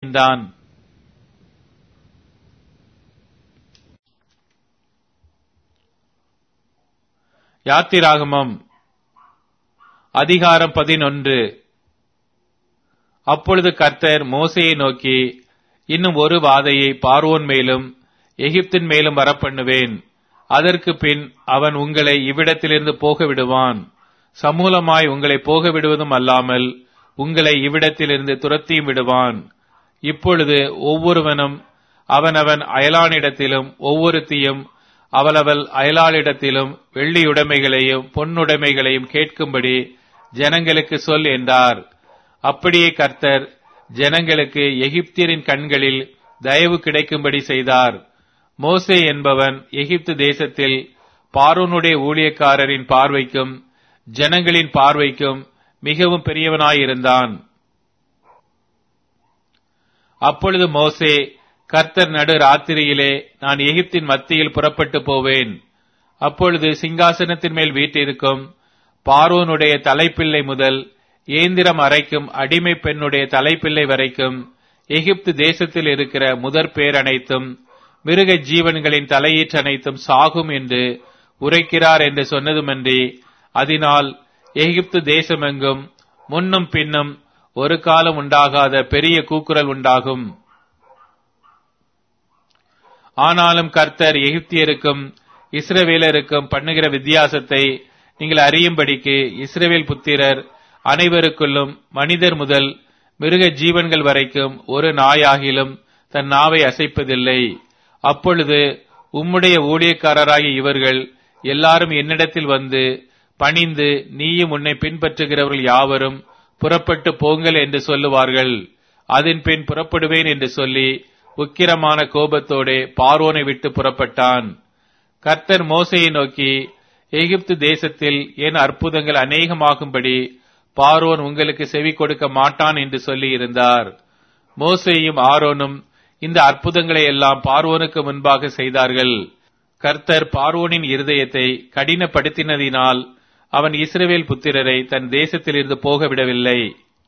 தான். யாத்திராகமம் அதிகாரம் 11. அப்பொழுது கர்த்தர் மோசேயை நோக்கி, இன்னும் ஒரு வாதையை பார்வோன் மேலும் எகிப்தின் மேலும் வரப்பண்ணுவேன். அதற்கு பின் அவன் உங்களை இவ்விடத்திலிருந்து போக விடுவான். சமூலமாய் உங்களை போக விடுவதும் அல்லாமல் உங்களை இவ்விடத்திலிருந்து துரத்தியும் விடுவான். இப்பொழுது ஒவ்வொருவனும் அவனவன் அயலானிடத்திலும் ஒவ்வொருத்தியும் அவளவள் அயலாளிடத்திலும் வெள்ளியுடைமைகளையும் பொன்னுடைமைகளையும் கேட்கும்படி ஜனங்களுக்கு சொல் என்றார். அப்படியே கர்த்தர் ஜனங்களுக்கு எகிப்தியரின் கண்களில் தயவு கிடைக்கும்படி செய்தார். மோசே என்பவன் எகிப்து தேசத்தில் பார்வோனுடைய ஊழியக்காரரின் பார்வைக்கும் ஜனங்களின் பார்வைக்கும் மிகவும் பெரியவனாயிருந்தான். அப்பொழுது மோசே, கர்த்தர் நடு ராத்திரியிலே நான் எகிப்தின் மத்தியில் புறப்பட்டு போவேன். அப்பொழுது சிங்காசனத்தின் மேல் வீற்றிருக்கும் பார்வோனுடைய தலைப்பிள்ளை முதல் ஏந்திரம் அரைக்கும் அடிமை பெண்ணுடைய தலைப்பிள்ளை வரைக்கும் எகிப்து தேசத்தில் இருக்கிற முதற் பேர் அனைத்தும் மிருக ஜீவன்களின் தலையீற்று அனைத்தும் சாகும் என்று உரைக்கிறார் என்று சொன்னதுமன்றி, அதனால் எகிப்து தேசமெங்கும் முன்னும் பின்னும் ஒரு காலம் உண்டாகாத பெரிய கூக்குரல் உண்டாகும். ஆனாலும் கர்த்தர் எகிப்தியருக்கும் இஸ்ரவேலருக்கும் பண்ணுகிற வித்தியாசத்தை நீங்கள் அறியும்படிக்கு இஸ்ரவேல் புத்திரர் அனைவருக்குள்ளும் மனிதர் முதல் மிருக ஜீவன்கள் வரைக்கும் ஒரு நாயாகிலும் தன் நாவை அசைப்பதில்லை. அப்பொழுது உம்முடைய ஊழியக்காரராகிய இவர்கள் எல்லாரும் என்னிடத்தில் வந்து பணிந்து, நீயும் உன்னை பின்பற்றுகிறவர்கள் யாவரும் புறப்பட்டு போங்கள் என்று சொல்லுவார்கள். அதன் பின் புறப்படுவேன் என்று சொல்லி உக்கிரமான கோபத்தோடே பார்வோனை விட்டு புறப்பட்டான். கர்த்தர் மோசேயை நோக்கி, எகிப்து தேசத்தில் என் அற்புதங்கள் அநேகமாகும்படி பார்வோன் உங்களுக்கு செவி கொடுக்க மாட்டான் என்று சொல்லி இருந்தார். மோசேயும் ஆரோனும் இந்த அற்புதங்களை எல்லாம் பார்வோனுக்கு முன்பாக செய்தார்கள். கர்த்தர் பார்வோனின் இருதயத்தை கடினப்படுத்தினதினால் அவன் இஸ்ரவேல் புத்திரரை தன் தேசத்திலிருந்து போக விடவில்லை.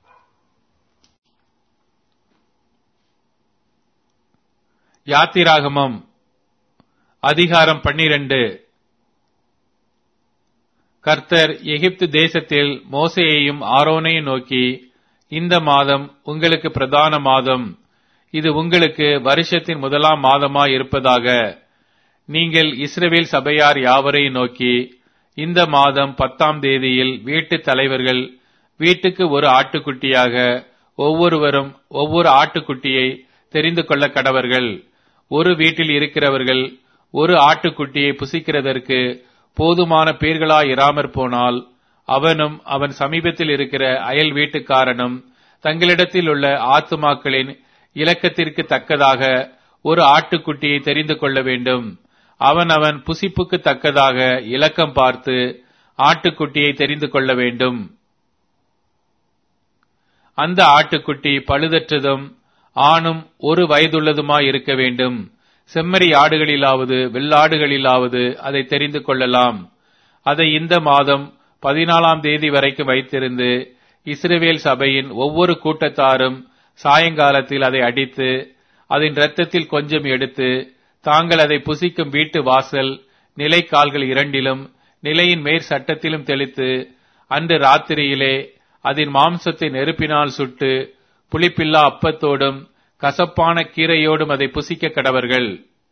யாத்திராகமம் அதிகாரம் 12. கர்த்தர் எகிப்து தேசத்தில் மோசேயையும் ஆரோனையும் நோக்கி, இந்த மாதம் உங்களுக்கு பிரதான மாதம். இது உங்களுக்கு வருஷத்தின் முதலாம் மாதமாய் இருப்பதாக. நீங்கள் இஸ்ரவேல் சபையார் யாவரையும் நோக்கி, இந்த மாதம் 10ஆம் தேதியில் வீட்டு தலைவர்கள் வீட்டுக்கு ஒரு ஆட்டுக்குட்டியாக ஒவ்வொருவரும் ஒவ்வொரு ஆட்டுக்குட்டியை தெரிந்து கொள்ள கடவர்கள். ஒரு வீட்டில் இருக்கிறவர்கள் ஒரு ஆட்டுக்குட்டியை புசிக்கிறதற்கு போதுமான பேர்களாயிராமற் போனால் அவனும் அவன் சமீபத்தில் இருக்கிற அயல் வீட்டுக்காரனும் தங்களிடத்தில் உள்ள ஆத்துமாக்களின் இலக்கத்திற்கு தக்கதாக ஒரு ஆட்டுக்குட்டியை தெரிந்து கொள்ள வேண்டும். அவன் புசிப்புக்கு தக்கதாக இலக்கம் பார்த்து ஆட்டுக்குட்டியை தெரிந்து கொள்ள வேண்டும். அந்த ஆட்டுக்குட்டி பழுதற்றதும் ஆணும் ஒரு வயதுள்ளதுமாய் இருக்க வேண்டும். செம்மறி ஆடுகளிலாவது வெள்ளாடுகளிலாவது அதை தெரிந்து கொள்ளலாம். அதை இந்த மாதம் 14ஆம் தேதி வரைக்கும் வைத்திருந்து இஸ்ரவேல் சபையின் ஒவ்வொரு கூட்டத்தாரும் சாயங்காலத்தில் அதை அடித்து அதன் இரத்தத்தில் கொஞ்சம் எடுத்து தாங்கள் அதை புசிக்கும் வீட்டு வாசல் நிலைக்கால்கள் இரண்டிலும் நிலையின் மேற் சட்டத்திலும் தெளித்து அன்று ராத்திரியிலே அதன் மாம்சத்தை நெருப்பினால் சுட்டு புளிப்பில்லா அப்பத்தோடும் கசப்பான கீரையோடும் அதை புசிக்க கடவர்கள்.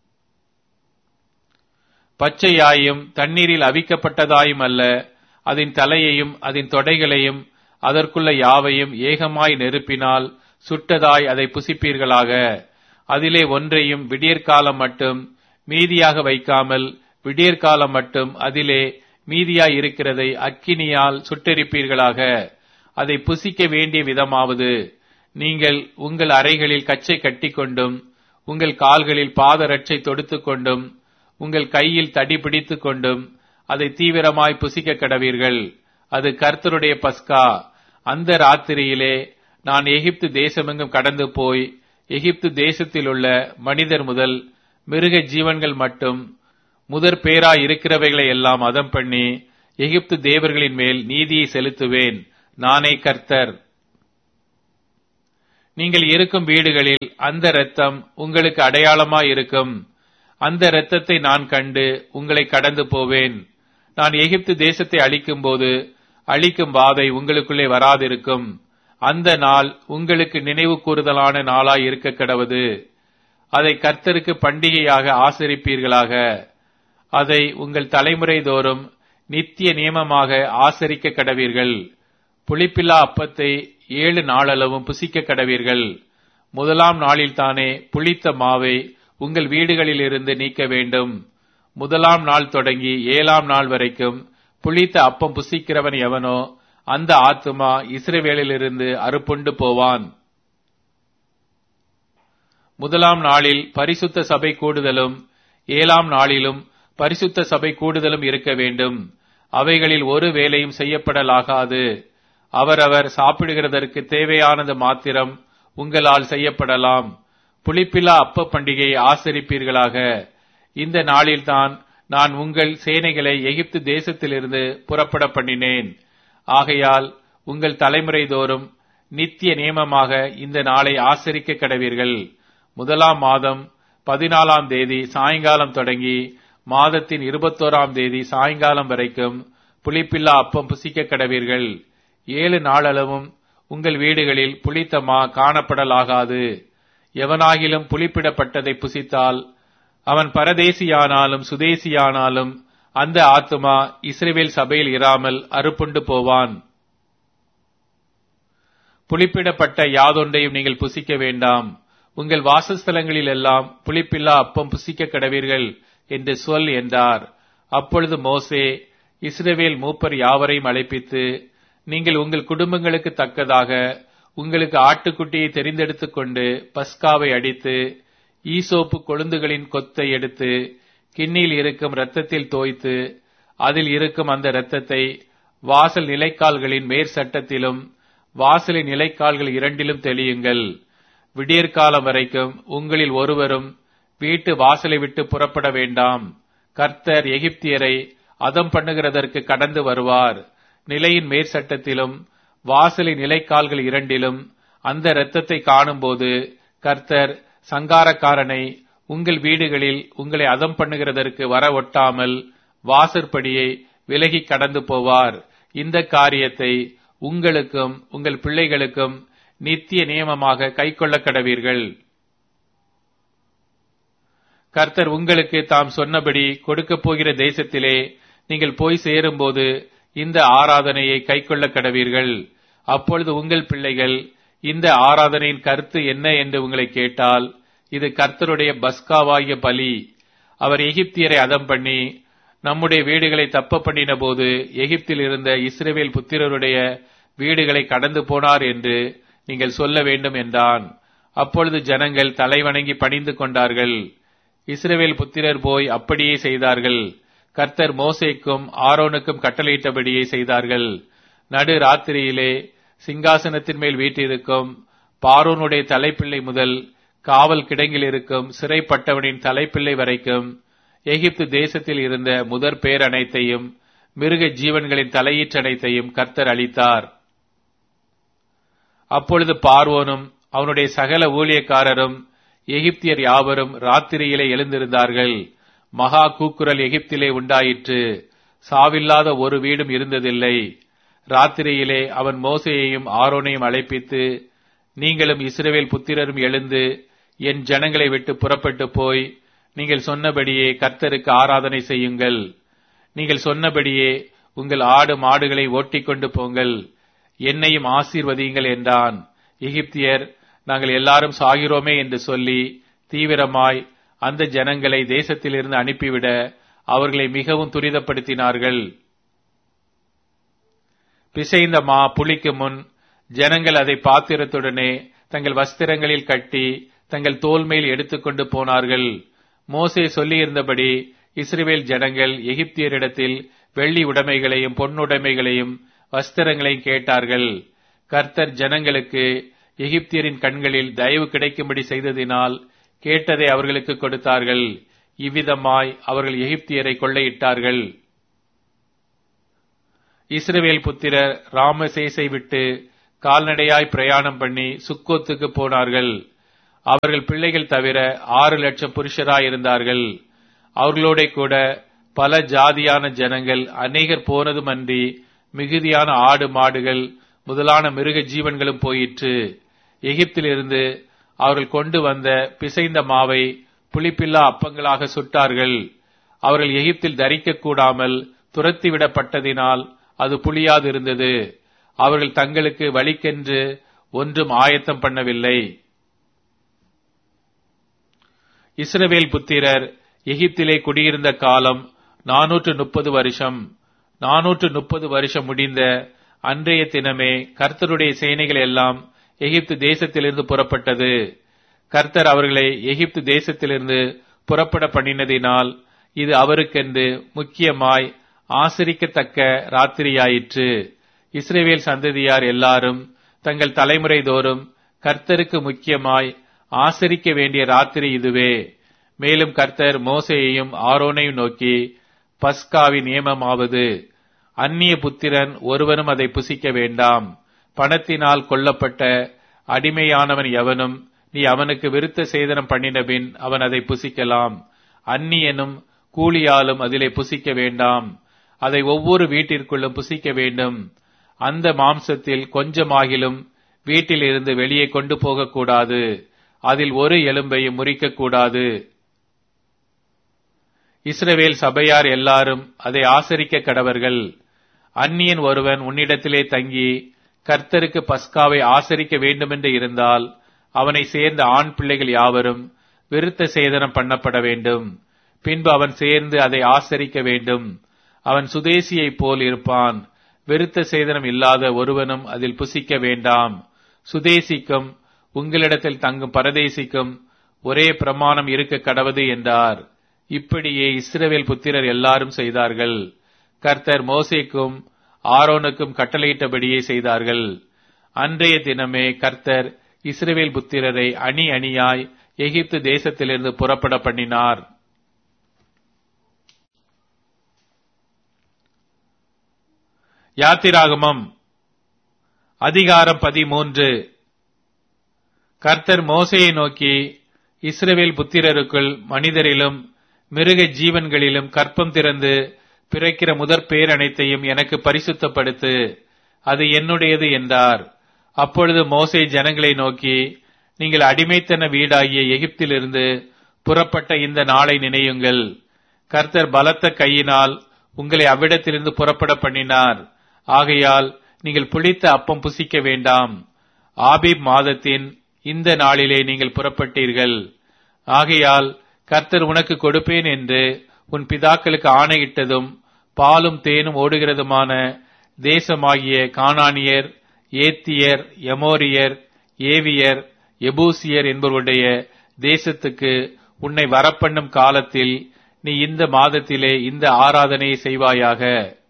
பச்சையாயும் தண்ணீரில் அவிக்கப்பட்டதாயும் அல்ல, அதன் தலையையும் அதன் தொடைகளையும் அதற்குள்ள யாவையும் ஏகமாய் நெருப்பினால் சுட்டதாய் அதை புசிப்பீர்களாக. அதிலே ஒன்றையும் விடியற்காலம் மட்டும் மீதியாக வைக்காமல் விடியற்காலம் மட்டும் அதிலே மீதியாய் இருக்கிறதை அக்கினியால் சுட்டெரிப்பீர்களாக. அதை புசிக்க வேண்டிய விதமாவது, நீங்கள் உங்கள் அறைகளில் கச்சை கட்டிக்கொண்டும் உங்கள் கால்களில் பாதரட்சை தொடுத்துக் கொண்டும் உங்கள் கையில் தடி பிடித்துக் கொண்டும் அதை தீவிரமாய் புசிக்க கடவீர்கள். அது கர்த்தருடைய பஸ்கா. அந்த ராத்திரியிலே நான் எகிப்து தேசமெங்கும் கடந்து போய் எகிப்து தேசத்தில் உள்ள மனிதர் முதல் மிருக ஜீவன்கள் மட்டும் முதற் பேராய் இருக்கிறவைகளை எல்லாம் அதம் பண்ணி எகிப்து தேவர்களின் மேல் நீதியை செலுத்துவேன். நானே கர்த்தர். நீங்கள் இருக்கும் வீடுகளில் அந்த இரத்தம் உங்களுக்கு அடையாளமாயிருக்கும். அந்த இரத்தத்தை நான் கண்டு உங்களை கடந்து போவேன். நான் எகிப்து தேசத்தை அழிக்கும்போது அழிக்கும் வாதை உங்களுக்குள்ளே வராதிருக்கும். அந்த நாள் உங்களுக்கு நினைவு கூறுதலான நாளாய் இருக்க கடவது. அதை கர்த்தருக்கு பண்டிகையாக ஆசரிப்பீர்களாக. அதை உங்கள் தலைமுறை தோறும் நித்திய நியமமாக ஆசரிக்க கடவீர்கள். புளிப்பில்லா அப்பத்தை 7 நாளளவும் புசிக்க கடவீர்கள். முதலாம் நாளில்தானே புளித்த மாவை உங்கள் வீடுகளிலிருந்து நீக்க வேண்டும். முதலாம் நாள் தொடங்கி 7ஆம் நாள் வரைக்கும் புளித்த அப்பம் புசிக்கிறவன் எவனோ அந்த ஆத்துமா இஸ்ரவேலிலிருந்து அறுப்புண்டு போவான். முதலாம் நாளில் பரிசுத்த சபை கூடுதலும் 7ஆம் நாளிலும் பரிசுத்த சபை கூடுதலும் இருக்க வேண்டும். அவைகளில் ஒரு வேலையும் செய்யப்படலாகாது. அவரவர் சாப்பிடுகிறதற்கு தேவையானது மாத்திரம் உங்களால் செய்யப்படலாம். புளிப்பில்லா அப்ப பண்டிகையை ஆசரிப்பீர்களாக. இந்த நாளில்தான் நான் உங்கள் சேனைகளை எகிப்து தேசத்திலிருந்து புறப்பட பண்ணினேன். ஆகையால் உங்கள் தலைமுறை தோறும் நித்திய நியமமாக இந்த நாளை ஆசரிக்க கடவீர்கள். முதலாம் மாதம் 14ஆம் தேதி சாயங்காலம் தொடங்கி மாதத்தின் 21ஆம் தேதி சாயங்காலம் வரைக்கும் புளிப்பில்லா அப்பம் புசிக்க கடவீர்கள். 7 நாளளவும் உங்கள் வீடுகளில் புளித்த மா காணப்படலாகாது. எவனாகிலும் புளிப்பிடப்பட்டதை புசித்தால் அவன் பரதேசியானாலும் சுதேசியானாலும் அந்த ஆத்துமா இஸ்ரவேல் சபையில் இராமல் அறுப்புண்டு போவான். புளிப்பிடப்பட்ட யாதொன்றையும் நீங்கள் புசிக்க வேண்டாம். உங்கள் வாசஸ்தலங்களில் எல்லாம் புளிப்பில்லா அப்பம் புசிக்க கடவீர்கள் என்று சொல் என்றார். அப்பொழுது மோசே இஸ்ரவேல் மூப்பர் யாவரையும் அழைப்பித்து, நீங்கள் உங்கள் குடும்பங்களுக்கு தக்கதாக உங்களுக்கு ஆட்டுக்குட்டியை தெரிந்தெடுத்துக் கொண்டு பஸ்காவை அடித்து ஈசோப்பு கொழுந்துகளின் கொத்தை எடுத்து கிண்ணியில் இருக்கும் இரத்தத்தில் தோய்த்து அதில் இருக்கும் அந்த இரத்தத்தை வாசல் நிலைக்கால்களின் மேற்சட்டத்திலும் வாசலின் நிலைக்கால்கள் 2லும் தெளியுங்கள். விடியற்காலம் வரைக்கும் உங்களில் ஒருவரும் வீட்டு வாசலை விட்டு புறப்பட வேண்டாம். கர்த்தர் எகிப்தியரை அதம் பண்ணுகிறதற்கு கடந்து வருவார். நிலையின் மேற்சட்டத்திலும் வாசலின் நிலைக்கால்கள் 2லும் அந்த இரத்தத்தை காணும்போது கர்த்தர் சங்காரக்காரனை உங்கள் வீடுகளில் உங்களை அதம் பண்ணுகிறதற்கு வர ஒட்டாமல் வாசற்படியை விலகி கடந்து போவார். இந்த காரியத்தை உங்களுக்கும் உங்கள் பிள்ளைகளுக்கும் நித்திய நியமமாக கைக்கொள்ள கடவீர்கள். கர்த்தர் உங்களுக்கு தாம் சொன்னபடி கொடுக்கப் போகிற தேசத்திலே நீங்கள் போய் சேரும்போது இந்த ஆராதனையை கைக்கொள்ள கடவீர்கள். அப்பொழுது உங்கள் பிள்ளைகள் இந்த ஆராதனையின் கருத்து என்ன என்று உங்களை கேட்டால், இது கர்த்தருடைய பஸ்காவாகிய பலி. அவர் எகிப்தியரை அதம் பண்ணி நம்முடைய வீடுகளை தப்ப பண்ணின போது எகிப்தில் இருந்த இஸ்ரவேல் புத்திரருடைய வீடுகளை கடந்து போனார் என்று நீங்கள் சொல்ல வேண்டும் என்றான். அப்பொழுது ஜனங்கள் தலைவணங்கி பணிந்து கொண்டார்கள். இஸ்ரவேல் புத்திரர் போய் அப்படியே செய்தார்கள். கர்த்தர் மோசேக்கும் ஆரோனுக்கும் கட்டளையிட்டபடியே செய்தார்கள். நடு ராத்திரியிலே சிங்காசனத்தின் மேல் வீற்றிருக்கும் பார்வோனுடைய தலைப்பிள்ளை முதல் காவல் கிடங்கில் இருக்கும் சிறைப்பட்டவனின் தலைப்பிள்ளை வரைக்கும் எகிப்து தேசத்தில் இருந்த முதற் பேர் அனைத்தையும் மிருக ஜீவன்களின் தலையீற்றனைத்தையும் கர்த்தர் அளித்தார். அப்பொழுது பார்வோனும் அவனுடைய சகல ஊழியக்காரரும் எகிப்தியர் யாவரும் ராத்திரியிலே எழுந்திருந்தார்கள். மகா கூக்குரல் எகிப்திலே உண்டாயிற்று. சாவில்லாத ஒரு வீடும் இருந்ததில்லை. ராத்திரியிலே அவன் மோசேயையும் ஆரோனையும் அழைப்பித்து, நீங்களும் இஸ்ரவேல் புத்திரரும் எழுந்து என் ஜனங்களை விட்டு புறப்பட்டு போய் நீங்கள் சொன்னபடியே கர்த்தருக்கு ஆராதனை செய்யுங்கள். நீங்கள் சொன்னபடியே உங்கள் ஆடு மாடுகளை ஓட்டிக்கொண்டு போங்கள், என்னையும் ஆசீர்வதியுங்கள் என்றான். எகிப்தியர் நாங்கள் எல்லாரும் சாகிறோமே என்று சொல்லி தீவிரமாய் அந்த ஜனங்களை தேசத்திலிருந்து அனுப்பிவிட அவர்களை மிகவும் துரிதப்படுத்தினார்கள். பிசைந்த மா புளிக்கு முன் ஜனங்கள் அதை பாத்திரத்துடனே தங்கள் வஸ்திரங்களில் கட்டி தங்கள் தோள் மேல் எடுத்துக்கொண்டு போனார்கள். மோசே சொல்லியிருந்தபடி இஸ்ரவேல் ஜனங்கள் எகிப்தியரிடத்தில் வெள்ளி உடைமைகளையும் பொன்னுடைமைகளையும் வஸ்திரங்களையும் கேட்டார்கள். கர்த்தர் ஜனங்களுக்கு எகிப்தியரின் கண்களில் தயவு கிடைக்கும்படி செய்ததினால் கேட்டதை அவர்களுக்கு கொடுத்தார்கள். இவ்விதமாய் அவர்கள் எகிப்தியரை கொள்ளையிட்டார்கள். இஸ்ரவேல் புத்திரர் ராமசேசை விட்டு கால்நடையாய் பிரயாணம் பண்ணி சுக்கோத்துக்கு போனார்கள். அவர்கள் பிள்ளைகள் தவிர 6,00,000 புருஷராய் இருந்தார்கள். அவர்களோட கூட பல ஜாதியான ஜனங்கள் அநேகர் போனதுமன்றி மிகுதியான ஆடு மாடுகள் முதலான மிருக ஜீவன்களும் போயிற்று. எகிப்திலிருந்து அவர்கள் கொண்டு வந்த பிசைந்த மாவை புளிப்பில்லா அப்பங்களாக சுட்டார்கள். அவர்கள் எகிப்தில் தரிக்க கூடாமல் துரத்திவிடப்பட்டதினால் அது புளியாதிருந்தது. அவர்கள் தங்களுக்கு வழிக்கென்று ஒன்றும் ஆயத்தம் பண்ணவில்லை. இஸ்ரவேல் புத்திரர் எகிப்திலே குடியிருந்த காலம் 430 வருஷம். 430 வருஷம் முடிந்த அன்றைய தினமே கர்த்தருடைய சேனைகள் எல்லாம் எகிப்து தேசத்திலிருந்து புறப்பட்டது. கர்த்தர் அவர்களை எகிப்து தேசத்திலிருந்து புறப்பட பண்ணினதினால் இது அவருக்கென்று முக்கியமாய் ஆசரிக்கத்தக்க ராத்திரியாயிற்று. இஸ்ரவேல் சந்ததியார் எல்லாரும் தங்கள் தலைமுறை தோறும் கர்த்தருக்கு முக்கியமாய் ஆசரிக்க வேண்டிய ராத்திரி இதுவே. மேலும் கர்த்தர் மோசேயையும் ஆரோனையும் நோக்கி, பஸ்காவின் நியமமாவது, அந்நிய புத்திரன் ஒருவனும் அதை புசிக்க வேண்டாம். பணத்தினால் கொல்லப்பட்ட அடிமையானவன் எவனும் நீ அவனுக்கு விருத்த சேதனம் பண்ணினபின் அவன் அதை புசிக்கலாம். அந்நியனும் கூலியாலும் அதிலே புசிக்க வேண்டாம். அதை ஒவ்வொரு வீட்டிற்குள்ளும் புசிக்க வேண்டும். அந்த மாம்சத்தில் கொஞ்சமாகிலும் வீட்டில் இருந்து வெளியே கொண்டு போகக்கூடாது. அதில் ஒரு எலும்பையும் முறிக்கக்கூடாது. இஸ்ரவேல் சபையார் எல்லாரும் அதை ஆசரிக்க கடவர்கள். அந்நியன் ஒருவன் உன்னிடத்திலே தங்கி கர்த்தருக்கு பஸ்காவை ஆசரிக்க வேண்டுமென்று இருந்தால் அவனை சேர்ந்த ஆண் பிள்ளைகள் யாவரும் விருத்த சேதனம் பண்ணப்பட வேண்டும். பின்பு அவன் சேர்ந்து அதை ஆசரிக்க வேண்டும். அவன் சுதேசியைப் போல் இருப்பான். விருத்த சேதனம் இல்லாத ஒருவனும் அதில் புசிக்க வேண்டாம். சுதேசிக்கும் உங்களிடத்தில் தங்கும் பரதேசிக்கும் ஒரே பிரமாணம் இருக்க கடவது என்றார். இப்படியே இஸ்ரவேல் புத்திரர் எல்லாரும் செய்தார்கள். கர்த்தர் மோசேக்கும் ஆரோனுக்கும் கட்டளையிட்டபடியே செய்தார்கள். அன்றைய தினமே கர்த்தர் இஸ்ரவேல் புத்திரரை அணி அணியாய் எகிப்து தேசத்திலிருந்து புறப்பட பண்ணினார். யாத்திராகமம் அதிகாரம் 13. கர்த்தர் மோசேயை நோக்கி, இஸ்ரவேல் புத்திரருக்குள் மனிதரிலும் மிருக ஜீவன்களிலும் கற்பம் திறந்து பிறக்கிற முதற் பேர் அனைத்தையும் எனக்கு பரிசுத்தப்படுத்து, அது என்னுடையது என்றார். அப்பொழுது மோசே ஜனங்களை நோக்கி, நீங்கள் அடிமைத்தன வீடாகிய எகிப்திலிருந்து புறப்பட்ட இந்த நாளை நினையுங்கள். கர்த்தர் பலத்த கையினால் உங்களை அவ்விடத்திலிருந்து புறப்பட பண்ணினார். ஆகையால் நீங்கள் புளித்த அப்பம் புசிக்க வேண்டாம். ஆபீப் மாதத்தின் இந்த நாளிலே நீங்கள் புறப்பட்டீர்கள். ஆகையால் கர்த்தர் உனக்கு கொடுப்பேன் என்று உன் பிதாக்களுக்கு ஆணையிட்டதும் பாலும் தேனும் ஓடுகிறதுமான தேசமாகிய கானானியர், ஏத்தியர், எமோரியர், ஏவியர், எபூசியர் என்பவருடைய தேசத்துக்கு உன்னை வரப்பண்ணும் காலத்தில் நீ இந்த மாதத்திலே இந்த ஆராதனையை செய்வாயாக.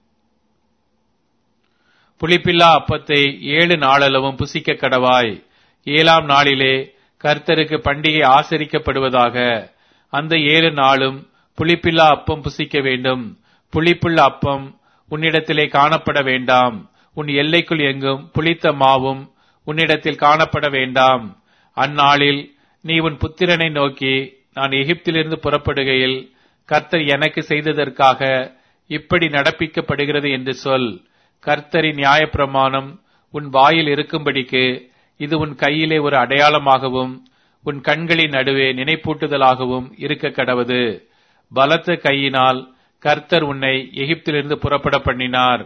புளிப்பில்லா அப்பத்தை 7 நாளளவும் புசிக்க கடவாய். 7ஆம் நாளிலே கர்த்தருக்கு பண்டிகை ஆசரிக்கப்படுவதாக. அந்த 7 நாளும் புளிப்பில்லா அப்பம் புசிக்க வேண்டும். புளிப்புள்ள அப்பம் உன்னிடத்திலே காணப்பட வேண்டாம். உன் எல்லைக்குள் எங்கும் புளித்த மாவும் உன்னிடத்தில் காணப்பட வேண்டாம். அந்நாளில் நீ உன் புத்திரனை நோக்கி, நான் எகிப்திலிருந்து புறப்படுகையில் கர்த்தர் எனக்கு செய்ததற்காக இப்படி நடப்பிக்கப்படுகிறது என்று சொல். கர்த்தரின் நியாயப்பிரமாணம் உன் வாயில் இருக்கும்படிக்கு இது உன் கையிலே ஒரு அடையாளமாகவும் உன் கண்களின் நடுவே நினைப்பூட்டுதலாகவும் இருக்க கடவது. பலத்த கையினால் கர்த்தர் உன்னை எகிப்திலிருந்து புறப்பட பண்ணினார்.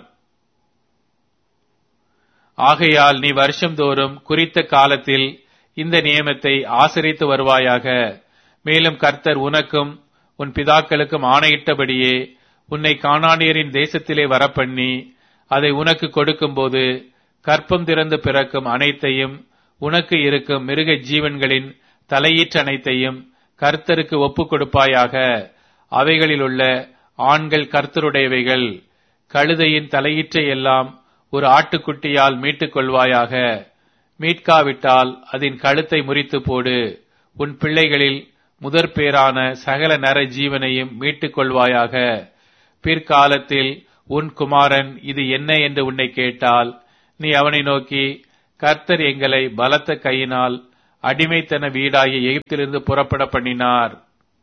ஆகையால் நீ வருஷம்தோறும் குறித்த காலத்தில் இந்த நியமத்தை ஆசரித்து வருவாயாக. மேலும் கர்த்தர் உனக்கும் உன் பிதாக்களுக்கும் ஆணையிட்டபடியே உன்னை கானானியரின் தேசத்திலே வரப்பண்ணி அதை உனக்கு கொடுக்கும்போது கற்பம் திறந்து பிறக்கும் அனைத்தையும் உனக்கு இருக்கும் மிருக ஜீவன்களின் தலையீற்று அனைத்தையும் கர்த்தருக்கு ஒப்புக் கொடுப்பாயாக. அவைகளிலுள்ள ஆண்கள் கர்த்தருடையவைகள். கழுதையின் தலையீற்றை எல்லாம் ஒரு ஆட்டுக்குட்டியால் மீட்டுக் கொள்வாயாக. மீட்காவிட்டால் அதன் கழுத்தை முறித்து போடு. உன் பிள்ளைகளில் முதற் பேரான சகல நர ஜீவனையும் மீட்டுக் கொள்வாயாக. பிற்காலத்தில் உன் குமாரன் இது என்ன என்று உன்னை கேட்டால் நீ அவனை நோக்கி, கர்த்தர் எங்களை பலத்த கையினால் அடிமைத்தன வீடாகிய எகிப்திலிருந்து புறப்பட பண்ணினார்.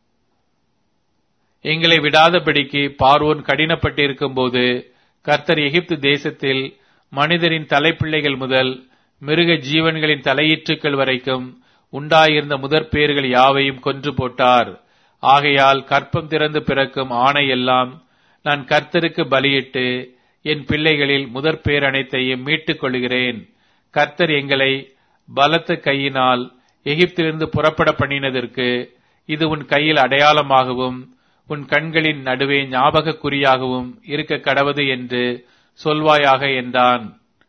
எங்களை விடாதபடிக்கு பார்வோன் கடினப்பட்டிருக்கும் போது கர்த்தர் எகிப்து தேசத்தில் மனிதரின் தலைப்பிள்ளைகள் முதல் மிருக ஜீவன்களின் தலையீற்றுக்கள் வரைக்கும் உண்டாயிருந்த முதற்பேறுகள் யாவையும் கொன்று போட்டார். ஆகையால் கற்பம் திறந்து பிறக்கும் ஆணை எல்லாம் நான் கர்த்தருக்கு பலியிட்டு என் பிள்ளைகளில் முதற்பேர் அனைத்தையும் மீட்டுக் கொள்கிறேன். கர்த்தர் எங்களை பலத்த கையினால் எகிப்திலிருந்து புறப்பட பண்ணினதற்கு இது உன் கையில் அடையாளமாகவும் உன் கண்களின் நடுவே ஞாபக குறியாகவும் இருக்க கடவது என்று சொல்வாயாக என்றான்.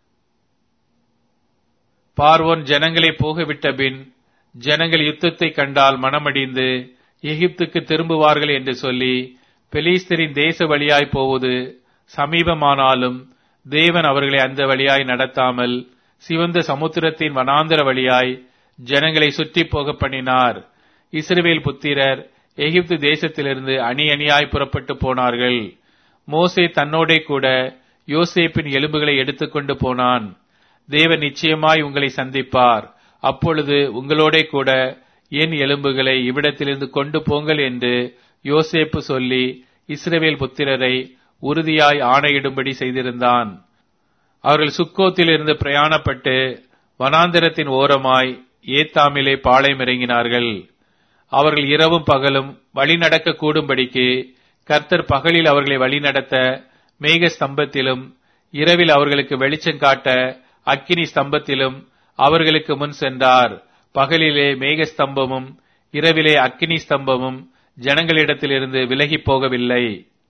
பார்வோன் ஜனங்களை போகவிட்ட பின் ஜனங்கள் யுத்தத்தை கண்டால் மனமடிந்து எகிப்துக்கு திரும்புவார்கள் என்று சொல்லி பெலிஸ்தரின் தேச வழியாய் போவது சமீபமானாலும் தேவன் அவர்களை அந்த வழியாய் நடத்தாமல் சிவந்த சமுத்திரத்தின் வனாந்தர வழியாய் ஜனங்களை சுற்றி போக பண்ணினார். இஸ்ரவேல் புத்திரர் எகிப்து தேசத்திலிருந்து அணி அணியாய் புறப்பட்டு போனார்கள். மோசே தன்னோடே கூட யோசேப்பின் எலும்புகளை எடுத்துக்கொண்டு போனான். தேவன் நிச்சயமாய் உங்களை சந்திப்பார். அப்பொழுது உங்களோடே கூட என் எலும்புகளை இவ்விடத்திலிருந்து கொண்டு போங்கள் என்று யோசேப்பு சொல்லி இஸ்ரவேல் புத்திரரை உறுதியாய் ஆணையிடும்படி செய்திருந்தான். அவர்கள் சுக்கோத்திலிருந்து பிரயாணப்பட்டு வனாந்திரத்தின் ஓரமாய் ஏத்தாமிலே பாளையம் இறங்கினார்கள். அவர்கள் இரவும் பகலும் வழிநடக்க கூடும்படிக்கு கர்த்தர் பகலில் அவர்களை வழிநடத்த மேக ஸ்தம்பத்திலும் இரவில் அவர்களுக்கு வெளிச்சம் காட்ட அக்கினி ஸ்தம்பத்திலும் அவர்களுக்கு முன் சென்றார். பகலிலே மேக ஸ்தம்பமும் இரவிலே அக்கினி ஸ்தம்பமும் ஜனங்களிடத்திலிருந்து விலகி போகவில்லை.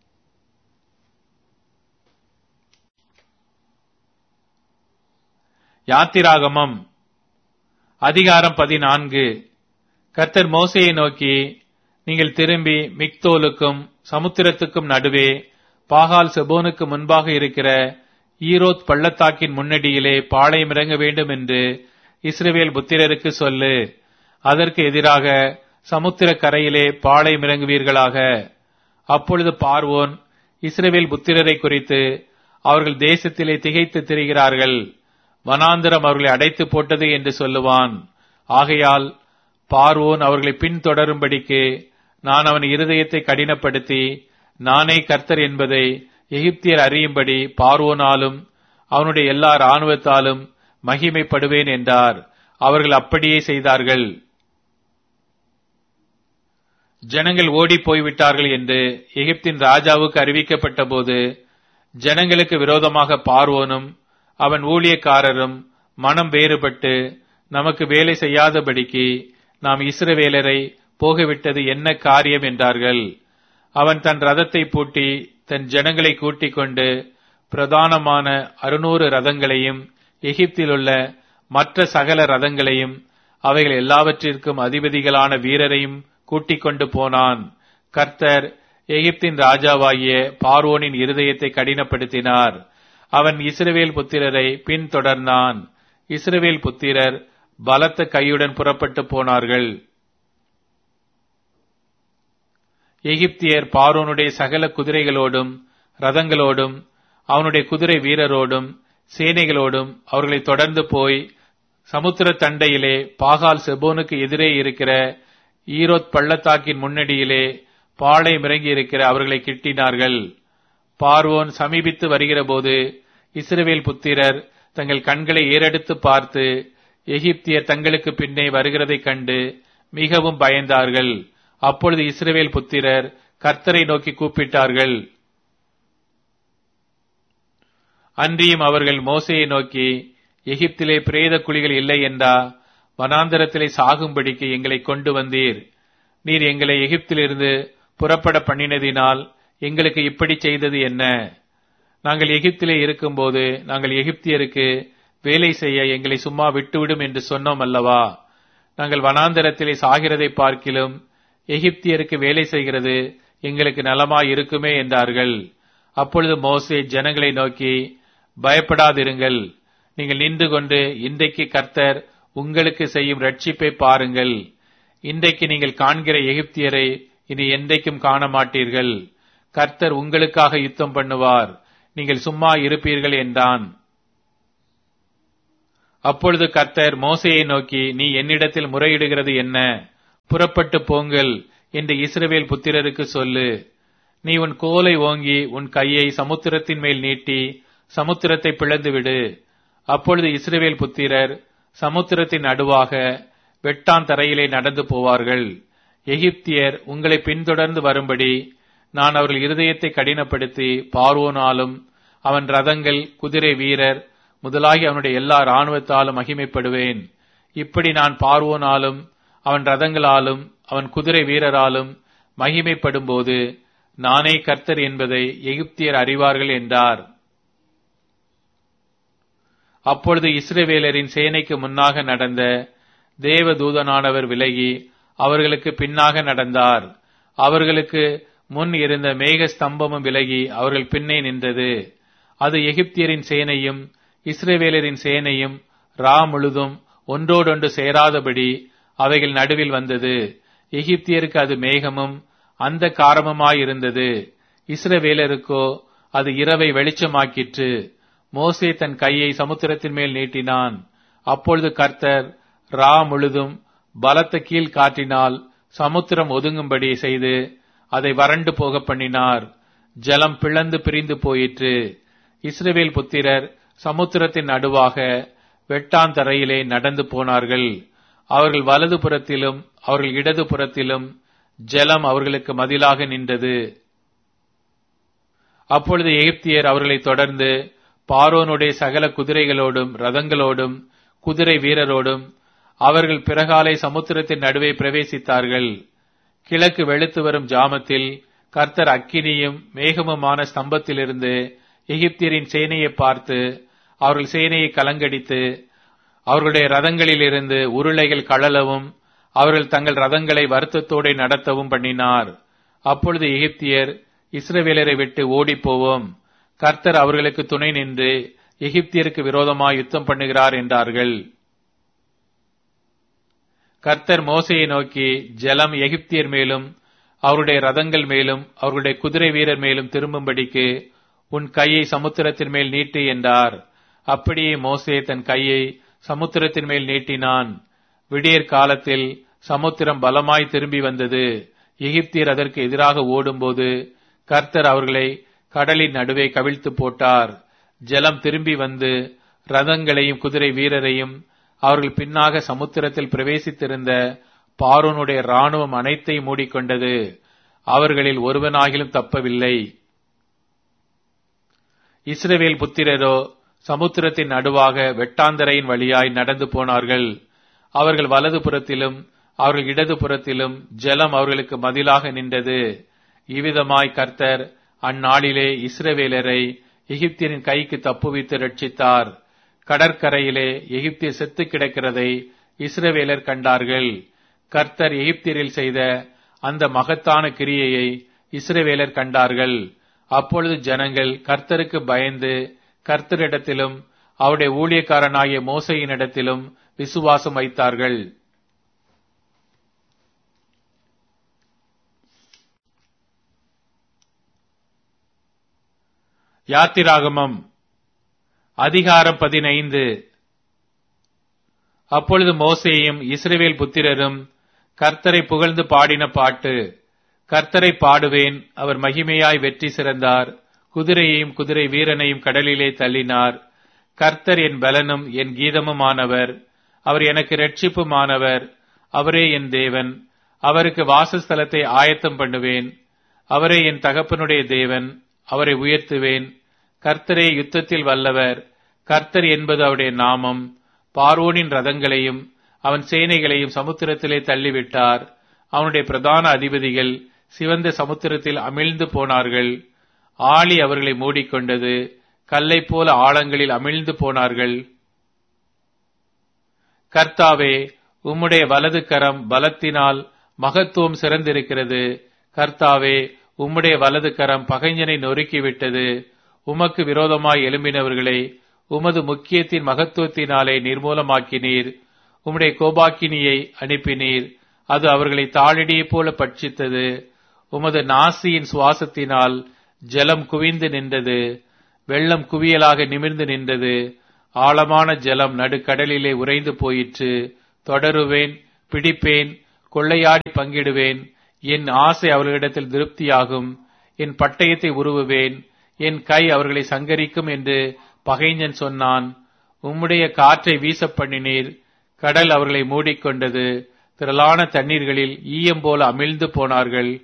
யாத்திராகமம் அதிகாரம் 14. கர்த்தர் மோசேயை நோக்கி, நீங்கள் திரும்பி மிக்தோலுக்கும் சமுத்திரத்துக்கும் நடுவே பாகால் செபோனுக்கு முன்பாக இருக்கிற ஈரோத் பள்ளத்தாக்கின் முன்னடியிலே பாளையம் இறங்க வேண்டும் என்று இஸ்ரவேல் புத்திரருக்கு சொல்லு. அதற்கு எதிராக சமுத்திர கரையிலே பாளையம் இறங்குவீர்களாக. அப்பொழுது பார்வோன் இஸ்ரவேல் புத்திரரை குறித்து அவர்கள் தேசத்திலே திகைத்து திரிகிறார்கள், வனாந்திரம் அவர்களை அடைத்து போட்டது என்று சொல்லுவான். ஆகையால் பார்வோன் அவர்களை பின்தொடரும்படிக்கு நான் அவன் இருதயத்தை கடினப்படுத்தி நானே கர்த்தர் என்பதை எகிப்தியர் அறியும்படி பார்வோனாலும் அவனுடைய எல்லா இராணுவத்தாலும் மகிமைப்படுவேன் என்றார். அவர்கள் அப்படியே செய்தார்கள். ஜனங்கள் ஓடி போய்விட்டார்கள் என்று எகிப்தின் ராஜாவுக்கு அறிவிக்கப்பட்ட போது ஜனங்களுக்கு விரோதமாக பார்வோனும் அவன் ஊழியக்காரரும் மனம் வேறுபட்டு நமக்கு வேலை செய்யாதபடிக்கு நாம் இஸ்ரவேலரை போகவிட்டது என்ன காரியம் என்றார்கள். அவன் தன் ரதத்தை பூட்டி தன் ஜனங்களை கூட்டிக் கொண்டு பிரதானமான 600 ரதங்களையும் எகிப்திலுள்ள மற்ற சகல ரதங்களையும் அவைகள் எல்லாவற்றிற்கும் அதிபதிகளான வீரரையும் கூட்டிக் கொண்டு போனான். கர்த்தர் எகிப்தின் ராஜாவாகிய பார்வோனின் இருதயத்தை கடினப்படுத்தினார். அவன் இஸ்ரவேல் புத்திரரை பின்தொடர்ந்தான். இஸ்ரவேல் புத்திரர் பலத்த கையுடன் புறப்பட்டு போனார்கள். எகிப்தியர் பார்வோனுடைய சகல குதிரைகளோடும் ரதங்களோடும் அவனுடைய குதிரை வீரரோடும் சேனைகளோடும் அவர்களை தொடர்ந்து போய் சமுத்திர தண்டையிலே பாகால் செபோனுக்கு எதிரே இருக்கிற ஈரோத் பள்ளத்தாக்கின் முன்னடியிலே பாளையம் இறங்கி இருக்கிற அவர்களை கிட்டினார்கள். பார்வோன் சமீபித்து வருகிற போது இஸ்ரவேல் புத்திரர் தங்கள் கண்களை ஏறெடுத்து பார்த்து எகிப்தியர் தங்களுக்கு பின்னே வருகிறதைக் கண்டு மிகவும் பயந்தார்கள். அப்பொழுது இஸ்ரவேல் புத்திரர் கர்த்தரை நோக்கி கூப்பிட்டார்கள். அன்றியும் அவர்கள் மோசேயை நோக்கி, எகிப்திலே பிரேத குழிகள் இல்லை என்றா? வனாந்தரத்திலே சாகும்படிக்கு எங்களை கொண்டு வந்தீர். நீர் எங்களை எகிப்திலிருந்து புறப்பட பண்ணினதினால் எங்களுக்கு இப்படி செய்தது என்ன? நாங்கள் எகிப்திலே இருக்கும்போது நாங்கள் எகிப்தியருக்கு வேலை செய்ய எங்களை சும்மா விட்டுவிடும் என்று சொன்னோம் அல்லவா? நாங்கள் வனாந்தரத்திலே சாகிறதை பார்க்கிலும் எகிப்தியருக்கு வேலை செய்கிறது எங்களுக்கு நலமாய் இருக்குமே என்றார்கள். அப்பொழுது மோசே ஜனங்களை நோக்கி, பயப்படாதிருங்கள், நீங்கள் நின்று கொண்டு இன்றைக்கு கர்த்தர் உங்களுக்கு செய்யும் ரட்சிப்பை பாருங்கள். இன்றைக்கு நீங்கள் காண்கிற எகிப்தியரை இனி என்றைக்கும் காண மாட்டீர்கள். கர்த்தர் உங்களுக்காக யுத்தம் பண்ணுவார், நீங்கள் சும்மா இருப்பீர்கள் என்றான். அப்பொழுது கர்த்தர் மோசேயை நோக்கி, நீ என்னிடத்தில் முறையிடுகிறது என்ன? புறப்பட்டு போங்கள் என்று இஸ்ரவேல் புத்திரருக்கு சொல்லு. நீ உன் கோலை ஓங்கி உன் கையை சமுத்திரத்தின் மேல் நீட்டி சமுத்திரத்தை பிளந்துவிடு. அப்பொழுது இஸ்ரவேல் புத்திரர் சமுத்திரத்தின் நடுவாக வெட்டாந்தரையிலே நடந்து போவார்கள். எகிப்தியர் உங்களை பின்தொடர்ந்து வரும்படி நான் அவர்கள் இருதயத்தை கடினப்படுத்தி பார்வோனாலும் அவன் ரதங்கள் குதிரை வீரர் முதலாகி அவனுடைய எல்லா இராணுவத்தாலும் மகிமைப்படுவேன். இப்படி நான் பார்வோனாலும் அவன் ரதங்களாலும் அவன் குதிரை வீரராலும் மகிமைப்படும் போது நானே கர்த்தர் என்பதை எகிப்தியர் அறிவார்கள் என்றார். அப்பொழுது இஸ்ரவேலரின் சேனைக்கு முன்னாக நடந்த தேவதூதனானவர் விலகி அவர்களுக்கு பின்னாக நடந்தார். அவர்களுக்கு முன் இருந்த மேக ஸ்தம்பமும் விலகி அவர்கள் பின்னே நின்றது. அது எகிப்தியரின் சேனையும் இஸ்ரவேலரின் சேனையும் ரா முழுதும் ஒன்றோடொன்று சேராதபடி அவைகள் நடுவில் வந்தது. எகிப்தியருக்கு அது மேகமும் அந்த காரமுமாயிருந்தது. இஸ்ரவேலருக்கோ அது இரவை வெளிச்சமாக்கிற்று. மோசே தன் கையை சமுத்திரத்தின் மேல் நீட்டினான். அப்பொழுது கர்த்தர் ரா முழுதும் பலத்த கீழ் காற்றினால் சமுத்திரம் ஒதுங்கும்படி செய்து அதை வறண்டு போக பண்ணினார். ஜலம் பிளந்து பிரிந்து போயிற்று. இஸ்ரவேல் புத்திரர் சமுத்திரத்தின் நடுவாக வெட்டாந்தரையிலே நடந்து போனார்கள். அவர்கள் வலது புறத்திலும் அவர்கள் இடது புறத்திலும் ஜலம் அவர்களுக்கு மதிலாக நின்றது. அப்பொழுது எகிப்தியர் அவர்களை தொடர்ந்து பார்வோனுடைய சகல குதிரைகளோடும் ரதங்களோடும் குதிரை வீரரோடும் அவர்கள் பிறகாலை சமுத்திரத்தின் நடுவே பிரவேசித்தார்கள். கிழக்கு வெளுத்து வரும் ஜாமத்தில் கர்த்தர் அக்கினியும் மேகமுமான ஸ்தம்பத்திலிருந்து எகிப்தியரின் சேனையை பார்த்து அவர்கள் சேனையை கலங்கடித்து அவர்களுடைய ரதங்களிலிருந்து உருளைகள் கழலவும் அவர்கள் தங்கள் ரதங்களை வருத்தத்தோடு நடத்தவும் பண்ணினார். அப்பொழுது எகிப்தியர் இஸ்ரவேலரை விட்டு ஓடிப்போவோம், கர்த்தர் அவர்களுக்கு துணை நின்று எகிப்தியருக்கு விரோதமாய் யுத்தம் பண்ணுகிறார் என்றார்கள். கர்த்தர் மோசேயை நோக்கி, ஜலம் எகிப்தியர் மேலும் அவருடைய ரதங்கள் மேலும் அவருடைய குதிரை வீரர் மேலும் திரும்பும்படிக்கு உன் கையை சமுத்திரத்தின் மேல் நீட்டு என்றார். அப்படியே மோசே தன் கையை சமுத்திரத்தின் மேல் நீட்டினான். விடியற் காலத்தில் சமுத்திரம் பலமாய் திரும்பி வந்தது. எகிப்தியர் அதற்கு எதிராக ஓடும்போது கர்த்தர் அவர்களை கடலின் நடுவே கவிழ்த்து போட்டார். ஜலம் திரும்பி வந்து ரதங்களையும் குதிரை வீரரையும் அவர்கள் பின்னாக சமுத்திரத்தில் பிரவேசித்திருந்த பார்வோனுடைய இராணுவம் அனைத்தையும் மூடிக்கொண்டது. அவர்களில் ஒருவனாகிலும் தப்பவில்லை. இஸ்ரவேல் புத்திரரோ சமுத்திரத்தின் நடுவாக வெட்டாந்தரையின் வழியாய் நடந்து போனார்கள். அவர்கள் வலது புறத்திலும் அவர்கள் இடது புறத்திலும் ஜலம் அவர்களுக்கு மதிலாக நின்றது. இவ்விதமாய் கர்த்தர் அந்நாளிலே இஸ்ரவேலரை எகிப்தியரின் கைக்கு தப்புவித்து ரட்சித்தார். கடற்கரையிலே எகிப்தியர் செத்து கிடக்கிறதை இஸ்ரவேலர் கண்டார்கள். கர்த்தர் எகிப்தியரில் செய்த அந்த மகத்தான கிரியையை இஸ்ரவேலர் கண்டார்கள். அப்பொழுது ஜனங்கள் கர்த்தருக்கு பயந்து கர்த்தரிடத்திலும் அவருடைய ஊழியக்காரனாகிய மோசேயினிடத்திலும் விசுவாசம் வைத்தார்கள். யாத்திராகமம் அதிகாரம் 15. அப்பொழுது மோசேயும் இஸ்ரவேல் புத்திரரும் கர்த்தரை புகழ்ந்து பாடின பாட்டு. கர்த்தரை பாடுவேன், அவர் மகிமையாய் வெற்றி சிறந்தார். குதிரையையும் குதிரை வீரனையும் கடலிலே தள்ளினார். கர்த்தர் என் பலனும் என் கீதமுமானவர். அவர் எனக்கு இரட்சிப்புமானவர். அவரே என் தேவன். அவருக்கு வாசஸ்தலத்தை ஆயத்தம் பண்ணுவேன். அவரே என் தகப்பனுடைய தேவன். அவரை உயர்த்துவேன். கர்த்தரே யுத்தத்தில் வல்லவர். கர்த்தர் என்பது அவருடைய நாமம். பார்வோனின் ரதங்களையும் அவன் சேனைகளையும் சமுத்திரத்திலே தள்ளிவிட்டார். அவனுடைய பிரதான அதிபதிகள் சிவந்த சமுத்திரத்தில் அமிழ்ந்து போனார்கள். ஆழி அவர்களை மூடிக்கொண்டது. கல்லை போல ஆழங்களில் அமிழ்ந்து போனார்கள். கர்த்தாவே, உம்முடைய வலது கரம் பலத்தினால் மகத்துவம் சிறந்திருக்கிறது. கர்த்தாவே, உம்முடைய வலது கரம் பகைஞனை நொறுக்கிவிட்டது. உமக்கு விரோதமாய் எழும்பினவர்களை உமது முக்கியத்தின் மகத்துவத்தினாலே நிர்மூலமாக்கினீர். உம்முடைய கோபாக்கினியை அனுப்பினீர். அது அவர்களை தாழிடியை போல பட்சித்தது. உமது நாசியின் சுவாசத்தினால் ஜலம் குவிந்து நின்றது. வெள்ளம் குவியலாக நிமிர்ந்து நின்றது. ஆழமான ஜலம் நடுக்கடலிலே உறைந்து போயிற்று. தொடருவேன், பிடிப்பேன், கொள்ளையாடி பங்கிடுவேன். என் ஆசை அவர்களிடத்தில் திருப்தியாகும். என் பட்டயத்தை உருவுவேன், என் கை அவர்களை சங்கரிக்கும் என்று பகைஞன் சொன்னான். உம்முடைய காற்றை வீச பண்ணினீர், கடல் அவர்களை மூடிக்கொண்டது. திரளான தண்ணீர்களில் ஈயம் போல அமிழ்ந்து போனார்கள்.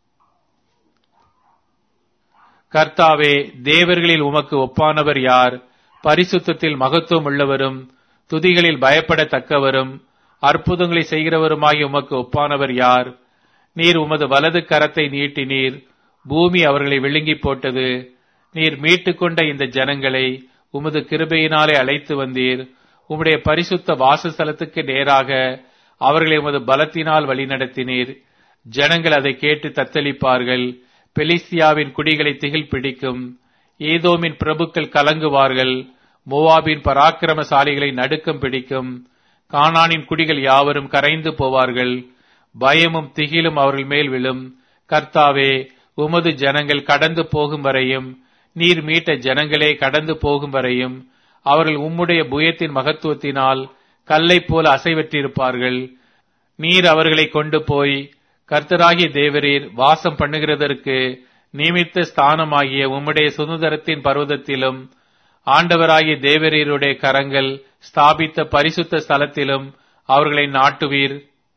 கர்த்தாவே, தேவர்களில் உமக்கு ஒப்பானவர் யார்? பரிசுத்தத்தில் மகத்துவம் உள்ளவரும் துதிகளில் பயப்படத்தக்கவரும் அற்புதங்களை செய்கிறவருமாகிய உமக்கு ஒப்பானவர் யார்? நீர் உமது வலது கரத்தை நீட்டினீர், பூமி அவர்களை விழுங்கி போட்டது. நீர் மீட்டுக்கொண்ட இந்த ஜனங்களை உமது கிருபையினாலே அழைத்து வந்தீர். உம்முடைய பரிசுத்த வாசஸ்தலத்துக்கு நேராக அவர்களை உமது பலத்தினால் வழிநடத்தினீர். ஜனங்கள் அதை கேட்டு தத்தளிப்பார்கள். பெலிஸ்தியாவின் குடிகளை திகில் பிடிக்கும். ஏதோமின் பிரபுக்கள் கலங்குவார்கள். மோவாபின் பராக்கிரமசாலிகளை நடுக்கம் பிடிக்கும். கானானின் குடிகள் யாவரும் கரைந்து போவார்கள். பயமும் திகிலும் அவர்கள் மேல் விழும். கர்த்தாவே, உமது ஜனங்கள் கடந்து போகும் வரையும், நீர் மீட்ட ஜனங்களே கடந்து போகும் வரையும் அவர்கள் உம்முடைய புயத்தின் மகத்துவத்தினால் கல்லை போல அசைவற்றிருப்பார்கள். நீர் அவர்களை கொண்டு போய் கர்த்தராகிய தேவரீர் வாசம் பண்ணுகிறதற்கு நியமித்த ஸ்தானமாகிய உம்முடைய சுதந்திரத்தின் பர்வதத்திலும் ஆண்டவராகிய தேவரீருடைய கரங்கள் ஸ்தாபித்த பரிசுத்த ஸ்தலத்திலும் அவர்களை நாட்டுவீர்.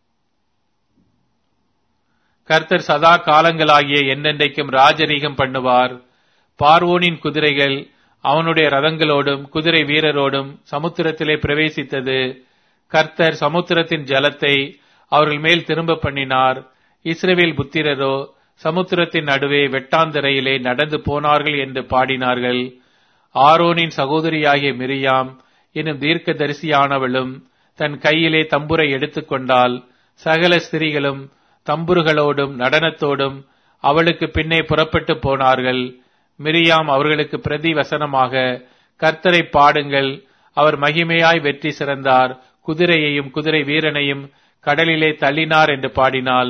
கர்த்தர் சதா காலங்களாகிய என்னென்றைக்கும் ராஜரீகம் பண்ணுவார். பார்வோனின் குதிரைகள் அவனுடைய ரதங்களோடும் குதிரை வீரரோடும் சமுத்திரத்திலே பிரவேசித்தது. கர்த்தர் சமுத்திரத்தின் ஜலத்தை அவர்கள் மேல் திரும்ப பண்ணினார். இஸ்ரவேல் புத்திரரோ சமுத்திரத்தின் நடுவே வெட்டாந்தரையிலே நடந்து போனார்கள் என்று பாடினார்கள். ஆரோனின் சகோதரியாகிய மிரியாம் என்னும் தீர்க்க தரிசியானவளும் தன் கையிலே தம்புரை எடுத்துக்கொண்டால் சகல ஸ்திரீகளும் தம்புருகளோடும் நடனத்தோடும் அவளுக்கு பின்னே புறப்பட்டு போனார்கள். மிரியாம் அவர்களுக்கு பிரதி வசனமாக, கர்த்தரை பாடுங்கள், அவர் மகிமையாய் வெற்றி சிறந்தார், குதிரையையும் குதிரை வீரனையும் கடலிலே தள்ளினார் என்று பாடினாள்.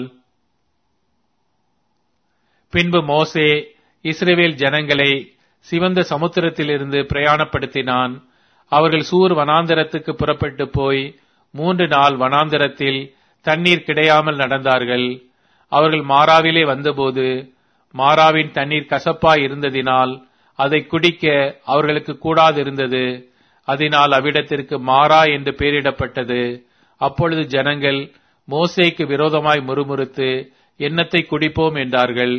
பின்பு மோசே இஸ்ரவேல் ஜனங்களை சிவந்த சமுத்திரத்திலிருந்து பிரயாணப்படுத்தினான். அவர்கள் சூர் வனாந்தரத்துக்கு புறப்பட்டு போய் 3 நாள் வனாந்தரத்தில் தண்ணீர் கிடையாமல் நடந்தார்கள். அவர்கள் மாராவிலே வந்தபோது மாராவின் தண்ணீர் கசப்பாய் இருந்ததினால் அதை குடிக்க அவர்களுக்கு கூடாதிருந்தது. அதனால் அவ்விடத்திற்கு மாரா என்று பெயரிடப்பட்டது. அப்பொழுது ஜனங்கள் மோசேக்கு விரோதமாய் முறுமுறுத்து என்னத்தை குடிப்போம் என்றார்கள்.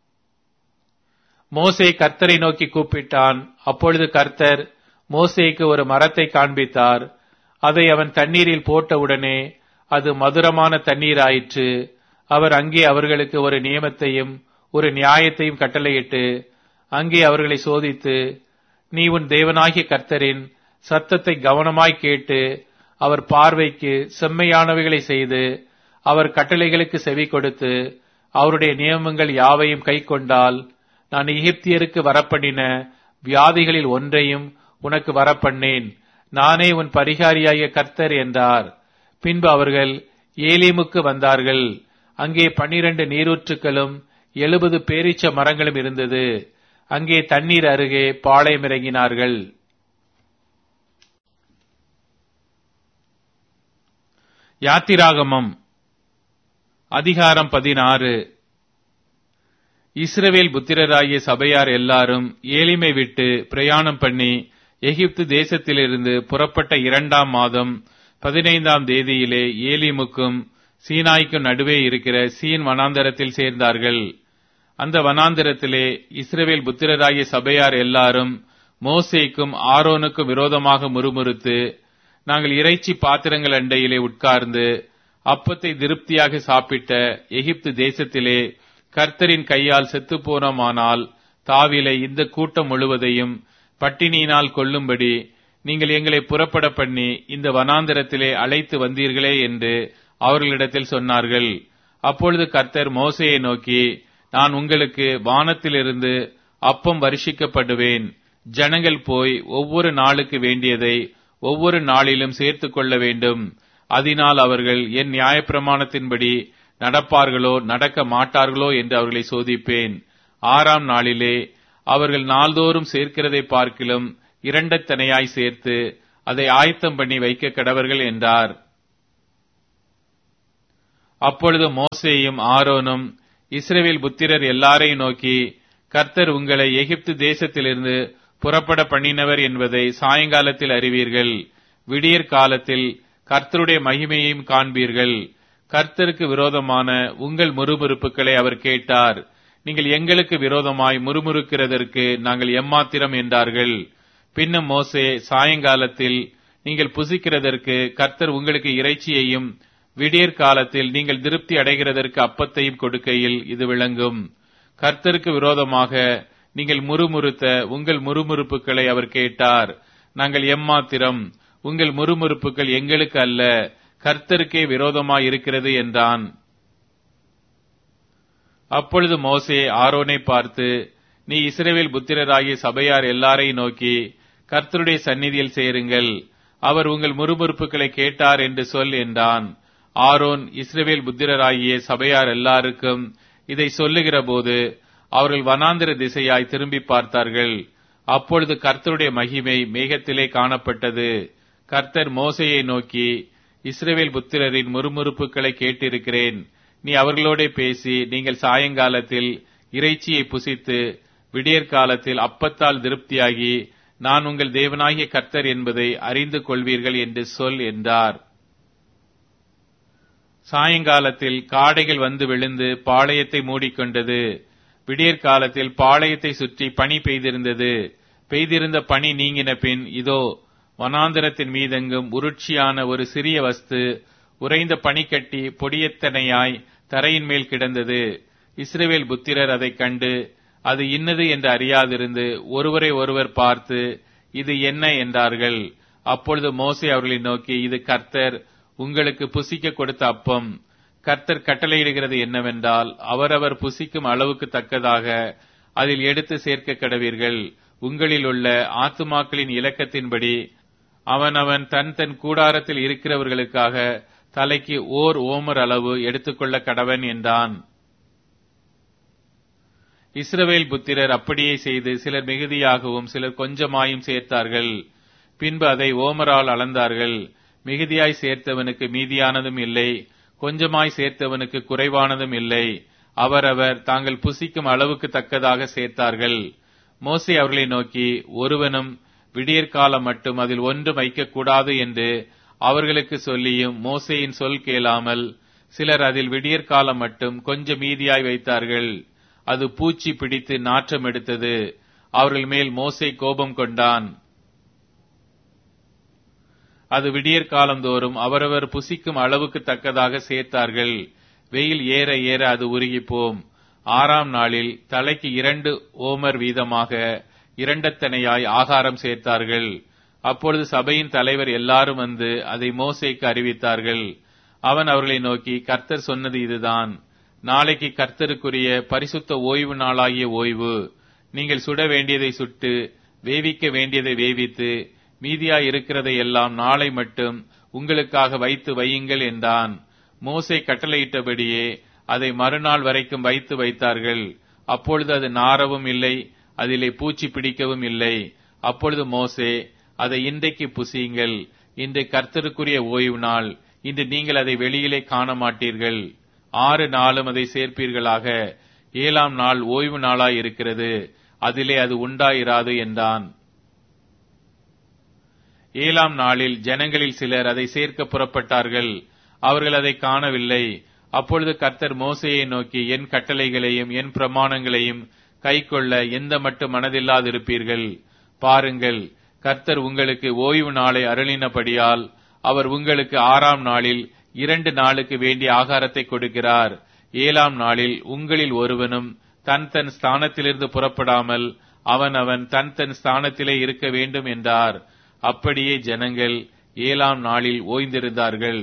மோசே கர்த்தரை நோக்கி கூப்பிட்டான். அப்பொழுது கர்த்தர் மோசேக்கு ஒரு மரத்தை காண்பித்தார். அதை அவன் தண்ணீரில் போட்டவுடனே அது மதுரமான தண்ணீராயிற்று. அவர் அங்கே அவர்களுக்கு ஒரு நியமத்தையும் ஒரு நியாயத்தையும் கட்டளையிட்டு அங்கே அவர்களை சோதித்து, நீ உன் தேவனாகிய கர்த்தரின் சத்தத்தை கவனமாய் கேட்டு அவர் பார்வைக்கு செம்மையானவைகளை செய்து அவர் கட்டளைகளுக்கு செவி கொடுத்து அவருடைய நியமங்கள் யாவையும் கைக்கொண்டால் நான் எகிப்தியருக்கு வரப்பண்ணின வியாதிகளில் ஒன்றையும் உனக்கு வரப்பண்ணேன். நானே உன் பரிகாரியாகிய கர்த்தர் என்றார். பின்பு அவர்கள் ஏலீமுக்கு வந்தார்கள். அங்கே 12 நீரூற்றுக்களும் 70 பேரீச்ச மரங்களும் இருந்தது. அங்கே தண்ணீர் அருகே பாளையம் இறங்கினார்கள். யாத்திராகமம் அதிகாரம் 16. இஸ்ரவேல் புத்திரராகிய சபையார் எல்லாரும் ஏலிமை விட்டு பிரயாணம் பண்ணி எகிப்து தேசத்திலிருந்து புறப்பட்ட 2ஆம் மாதம் 15ஆம் தேதியிலே ஏலிமுக்கும் சீனாய்க்கும் நடுவே இருக்கிற சீன் வனாந்தரத்தில் சேர்ந்தார்கள். அந்த வனாந்தரத்திலே இஸ்ரவேல் புத்திரராகிய சபையார் எல்லாரும் மோசேக்கும் ஆரோனுக்கும் விரோதமாக முறுமுறுத்து, நாங்கள் இறைச்சி பாத்திரங்கள் அண்டையிலே உட்கார்ந்து அப்பத்தை திருப்தியாக சாப்பிட்ட எகிப்து தேசத்திலே கர்த்தரின் கையால் செத்துப்போனோமானால் தாவிலை இந்த கூட்டம் முழுவதையும் பட்டினியினால் கொல்லும்படி நீங்கள் எங்களை புறப்பட பண்ணி இந்த வனாந்தரத்திலே அழைத்து வந்தீர்களே என்று அவர்களிடத்தில் சொன்னார்கள். அப்பொழுது கர்த்தர் மோசேயை நோக்கி, நான் உங்களுக்கு வானத்திலிருந்து அப்பம் வருஷிக்கப்படுவேன். ஜனங்கள் போய் ஒவ்வொரு நாளுக்கு வேண்டியதை ஒவ்வொரு நாளிலும் சேர்த்துக் கொள்ள வேண்டும். அதனால் அவர்கள் என் நியாயப்பிரமாணத்தின்படி நடப்பார்களோ நடக்க மாட்டார்களோ என்று அவர்களை சோதிப்பேன். 6ஆம் நாளிலே அவர்கள் நாள்தோறும் சேர்க்கிறதை பார்க்கிலும் இரண்டத்தனையாய் சேர்த்து அதை ஆயத்தம் பண்ணி வைக்க கடவர்கள் என்றார். அப்பொழுது மோசேயும் ஆரோனும் இஸ்ரவேல் புத்திரர் எல்லாரையும் நோக்கி, கர்த்தர் உங்களை எகிப்து தேசத்திலிருந்து புறப்பட பண்ணினவர் என்பதை சாயங்காலத்தில் அறிவீர்கள். விடியற் காலத்தில் கர்த்தருடைய மகிமையையும் காண்பீர்கள். கர்த்தருக்கு விரோதமான உங்கள் முறுமுறுப்புகளை அவர் கேட்டார். நீங்கள் எங்களுக்கு விரோதமாய் முறுமுறுக்கிறதற்கு நாங்கள் எம்மாத்திரம் என்றார்கள். பின்னும் மோசே, சாயங்காலத்தில் நீங்கள் புசிக்கிறதற்கு கர்த்தர் உங்களுக்கு இறைச்சியையும் விடியற் காலத்தில் நீங்கள் திருப்தி அடைகிறதற்கு அப்பத்தையும் கொடுக்கையில் இது விளங்கும். கர்த்தருக்கு விரோதமாக நீங்கள் முறுமுறுத்த உங்கள் முறுமுறுப்புகளை அவர் கேட்டார். நாங்கள் எம்மாத்திரம், உங்கள் முறுமுறுப்புகள் எங்களுக்கு அல்ல, கர்த்தருக்கே விரோதமாய் இருக்கிறது என்றான். அப்பொழுது மோசே ஆரோனை பார்த்து, நீ இஸ்ரவேல் புத்திரராகிய சபையார் எல்லாரையும் நோக்கி, கர்த்தருடைய சந்நிதியில் சேருங்கள், அவர் உங்கள் முறுமுறுப்புகளை கேட்டார் என்று சொல் என்றான். ஆரோன் இஸ்ரவேல் புத்திரராகிய சபையார் எல்லாருக்கும் இதை சொல்லுகிற போது அவர்கள் வனாந்திர திசையாய் திரும்பி பார்த்தார்கள். அப்பொழுது கர்த்தருடைய மகிமை மேகத்திலே காணப்பட்டது. கர்த்தர் மோசேயை நோக்கி, இஸ்ரவேல் புத்திரரின் முறுமுறுப்புகளை கேட்டிருக்கிறேன். நீ அவர்களோட பேசி, நீங்கள் சாயங்காலத்தில் இறைச்சியை புசித்து விடியற் காலத்தில் அப்பத்தால் திருப்தியாகி நான் உங்கள் தேவனாகிய கர்த்தர் என்பதை அறிந்து கொள்வீர்கள் என்று சொல் என்றார். சாயங்காலத்தில் காடைகள் வந்து விழுந்து பாளையத்தை மூடிக்கொண்டது. விடியற் காலத்தில் பாளையத்தை சுற்றி பனி பெய்திருந்தது. பெய்திருந்த பனி நீங்கின பின் இதோ வனாந்தரத்தின் மீதெங்கும் உருட்சியான ஒரு சிறிய வஸ்து உறைந்த பனிக்கட்டி பொடியத்தனையாய் தரையின் மேல் கிடந்தது. இஸ்ரவேல் புத்திரர் அதைக் கண்டு அது இன்னது என்று அறியாதிருந்து ஒருவரை ஒருவர் பார்த்து, இது என்ன என்றார்கள். அப்பொழுது மோசே அவர்களை நோக்கி, இது கர்த்தர் உங்களுக்கு புசிக்க கொடுத்த அப்பம். கர்த்தர் கட்டளையிடுகிறது என்னவென்றால், அவரவர் புசிக்கும் அளவுக்கு தக்கதாக அதில் எடுத்து சேர்க்க கடவீர்கள். உங்களில் உள்ள ஆத்துமாக்களின் இலக்கத்தின்படி அவனவன் தன் தன் கூடாரத்தில் இருக்கிறவர்களுக்காக தலைக்கு ஓர் ஓமர் அளவு எடுத்துக்கொள்ள கடவன் என்றான். இஸ்ரவேல் புத்திரர் அப்படியே செய்து சிலர் மிகுதியாகவும் சிலர் கொஞ்சமாயும் சேர்த்தார்கள். பின்பு அதை ஓமரால் அளந்தார்கள். மிகுதியாய் சேர்த்தவனுக்கு மீதியானதும் இல்லை, கொஞ்சமாய் சேர்த்தவனுக்கு குறைவானதும் இல்லை. அவரவர் தாங்கள் புசிக்கும் அளவுக்கு தக்கதாக சேர்த்தார்கள். மோசே அவர்களை நோக்கி, ஒருவனும் விடியற்காலம் மட்டும் அதில் ஒன்றும் வைக்கக்கூடாது என்று அவர்களுக்கு சொல்லியும் மோசேயின் சொல் கேளாமல் சிலர் அதில் விடியற்காலம் மட்டும் கொஞ்சம் மீதியாய் வைத்தார்கள். அது பூச்சி பிடித்து நாற்றம் எடுத்தது. அவர்கள் மேல் மோசே கோபம் கொண்டான். அது விடியற் காலந்தோறும் அவரவர் புசிக்கும் அளவுக்கு தக்கதாக சேர்த்தார்கள். வெயில் ஏற ஏற அது உருகிப்போம். 6ஆம் நாளில் தலைக்கு 2 ஓமர் வீதமாக இரண்டத்தனையாய் ஆகாரம் சேர்த்தார்கள். அப்பொழுது சபையின் தலைவர் எல்லாரும் வந்து அதை மோசேக்கு அறிவித்தார்கள். அவன் அவர்களை நோக்கி, கர்த்தர் சொன்னது இதுதான். நாளைக்கு கர்த்தருக்குரிய பரிசுத்த ஓய்வு நாளாகிய ஓய்வு. நீங்கள் சுட வேண்டியதை சுட்டு வேவிக்க வேண்டியதை வேவித்து மீதியாய் இருக்கிறதை எல்லாம் நாளை மட்டும் உங்களுக்காக வைத்து வையுங்கள் என்றான். மோசே கட்டளையிட்டபடியே அதை மறுநாள் வரைக்கும் வைத்து வைத்தார்கள். அப்பொழுது அது நாரவும் இல்லை, அதிலே பூச்சி பிடிக்கவும் இல்லை. அப்பொழுது மோசே, அதை இன்றைக்கு புசியுங்கள், இன்று கர்த்தருக்குரிய ஓய்வு நாள், இன்று நீங்கள் அதை வெளியிலே காண மாட்டீர்கள். 6 நாளும் அதை சேர்ப்பீர்களாக. 7ஆம் நாள் ஓய்வு நாளாய் இருக்கிறது, அதிலே அது உண்டாயிராது என்றான். 7ஆம் நாளில் ஜனங்களில் சிலர் அதை சேர்க்க புறப்பட்டார்கள். அவர்கள் அதை காணவில்லை. அப்பொழுது கர்த்தர் மோசேயை நோக்கி, என் கட்டளைகளையும் என் பிரமாணங்களையும் கைக்கொள்ள எந்த மட்டும் மனதில்லாதிருப்பீர்கள். பாருங்கள், கர்த்தர் உங்களுக்கு ஓய்வு நாளை அருளினபடியால் அவர் உங்களுக்கு 6ஆம் நாளில் 2 நாளுக்கு வேண்டிய ஆகாரத்தை கொடுக்கிறார். 7ஆம் நாளில் உங்களில் ஒருவனும் தன் தன் ஸ்தானத்திலிருந்து புறப்படாமல் அவன் தன் தன் ஸ்தானத்திலே இருக்க வேண்டும் என்றார். அப்படியே ஜனங்கள் 7ஆம் நாளில் ஓய்ந்திருந்தார்கள்.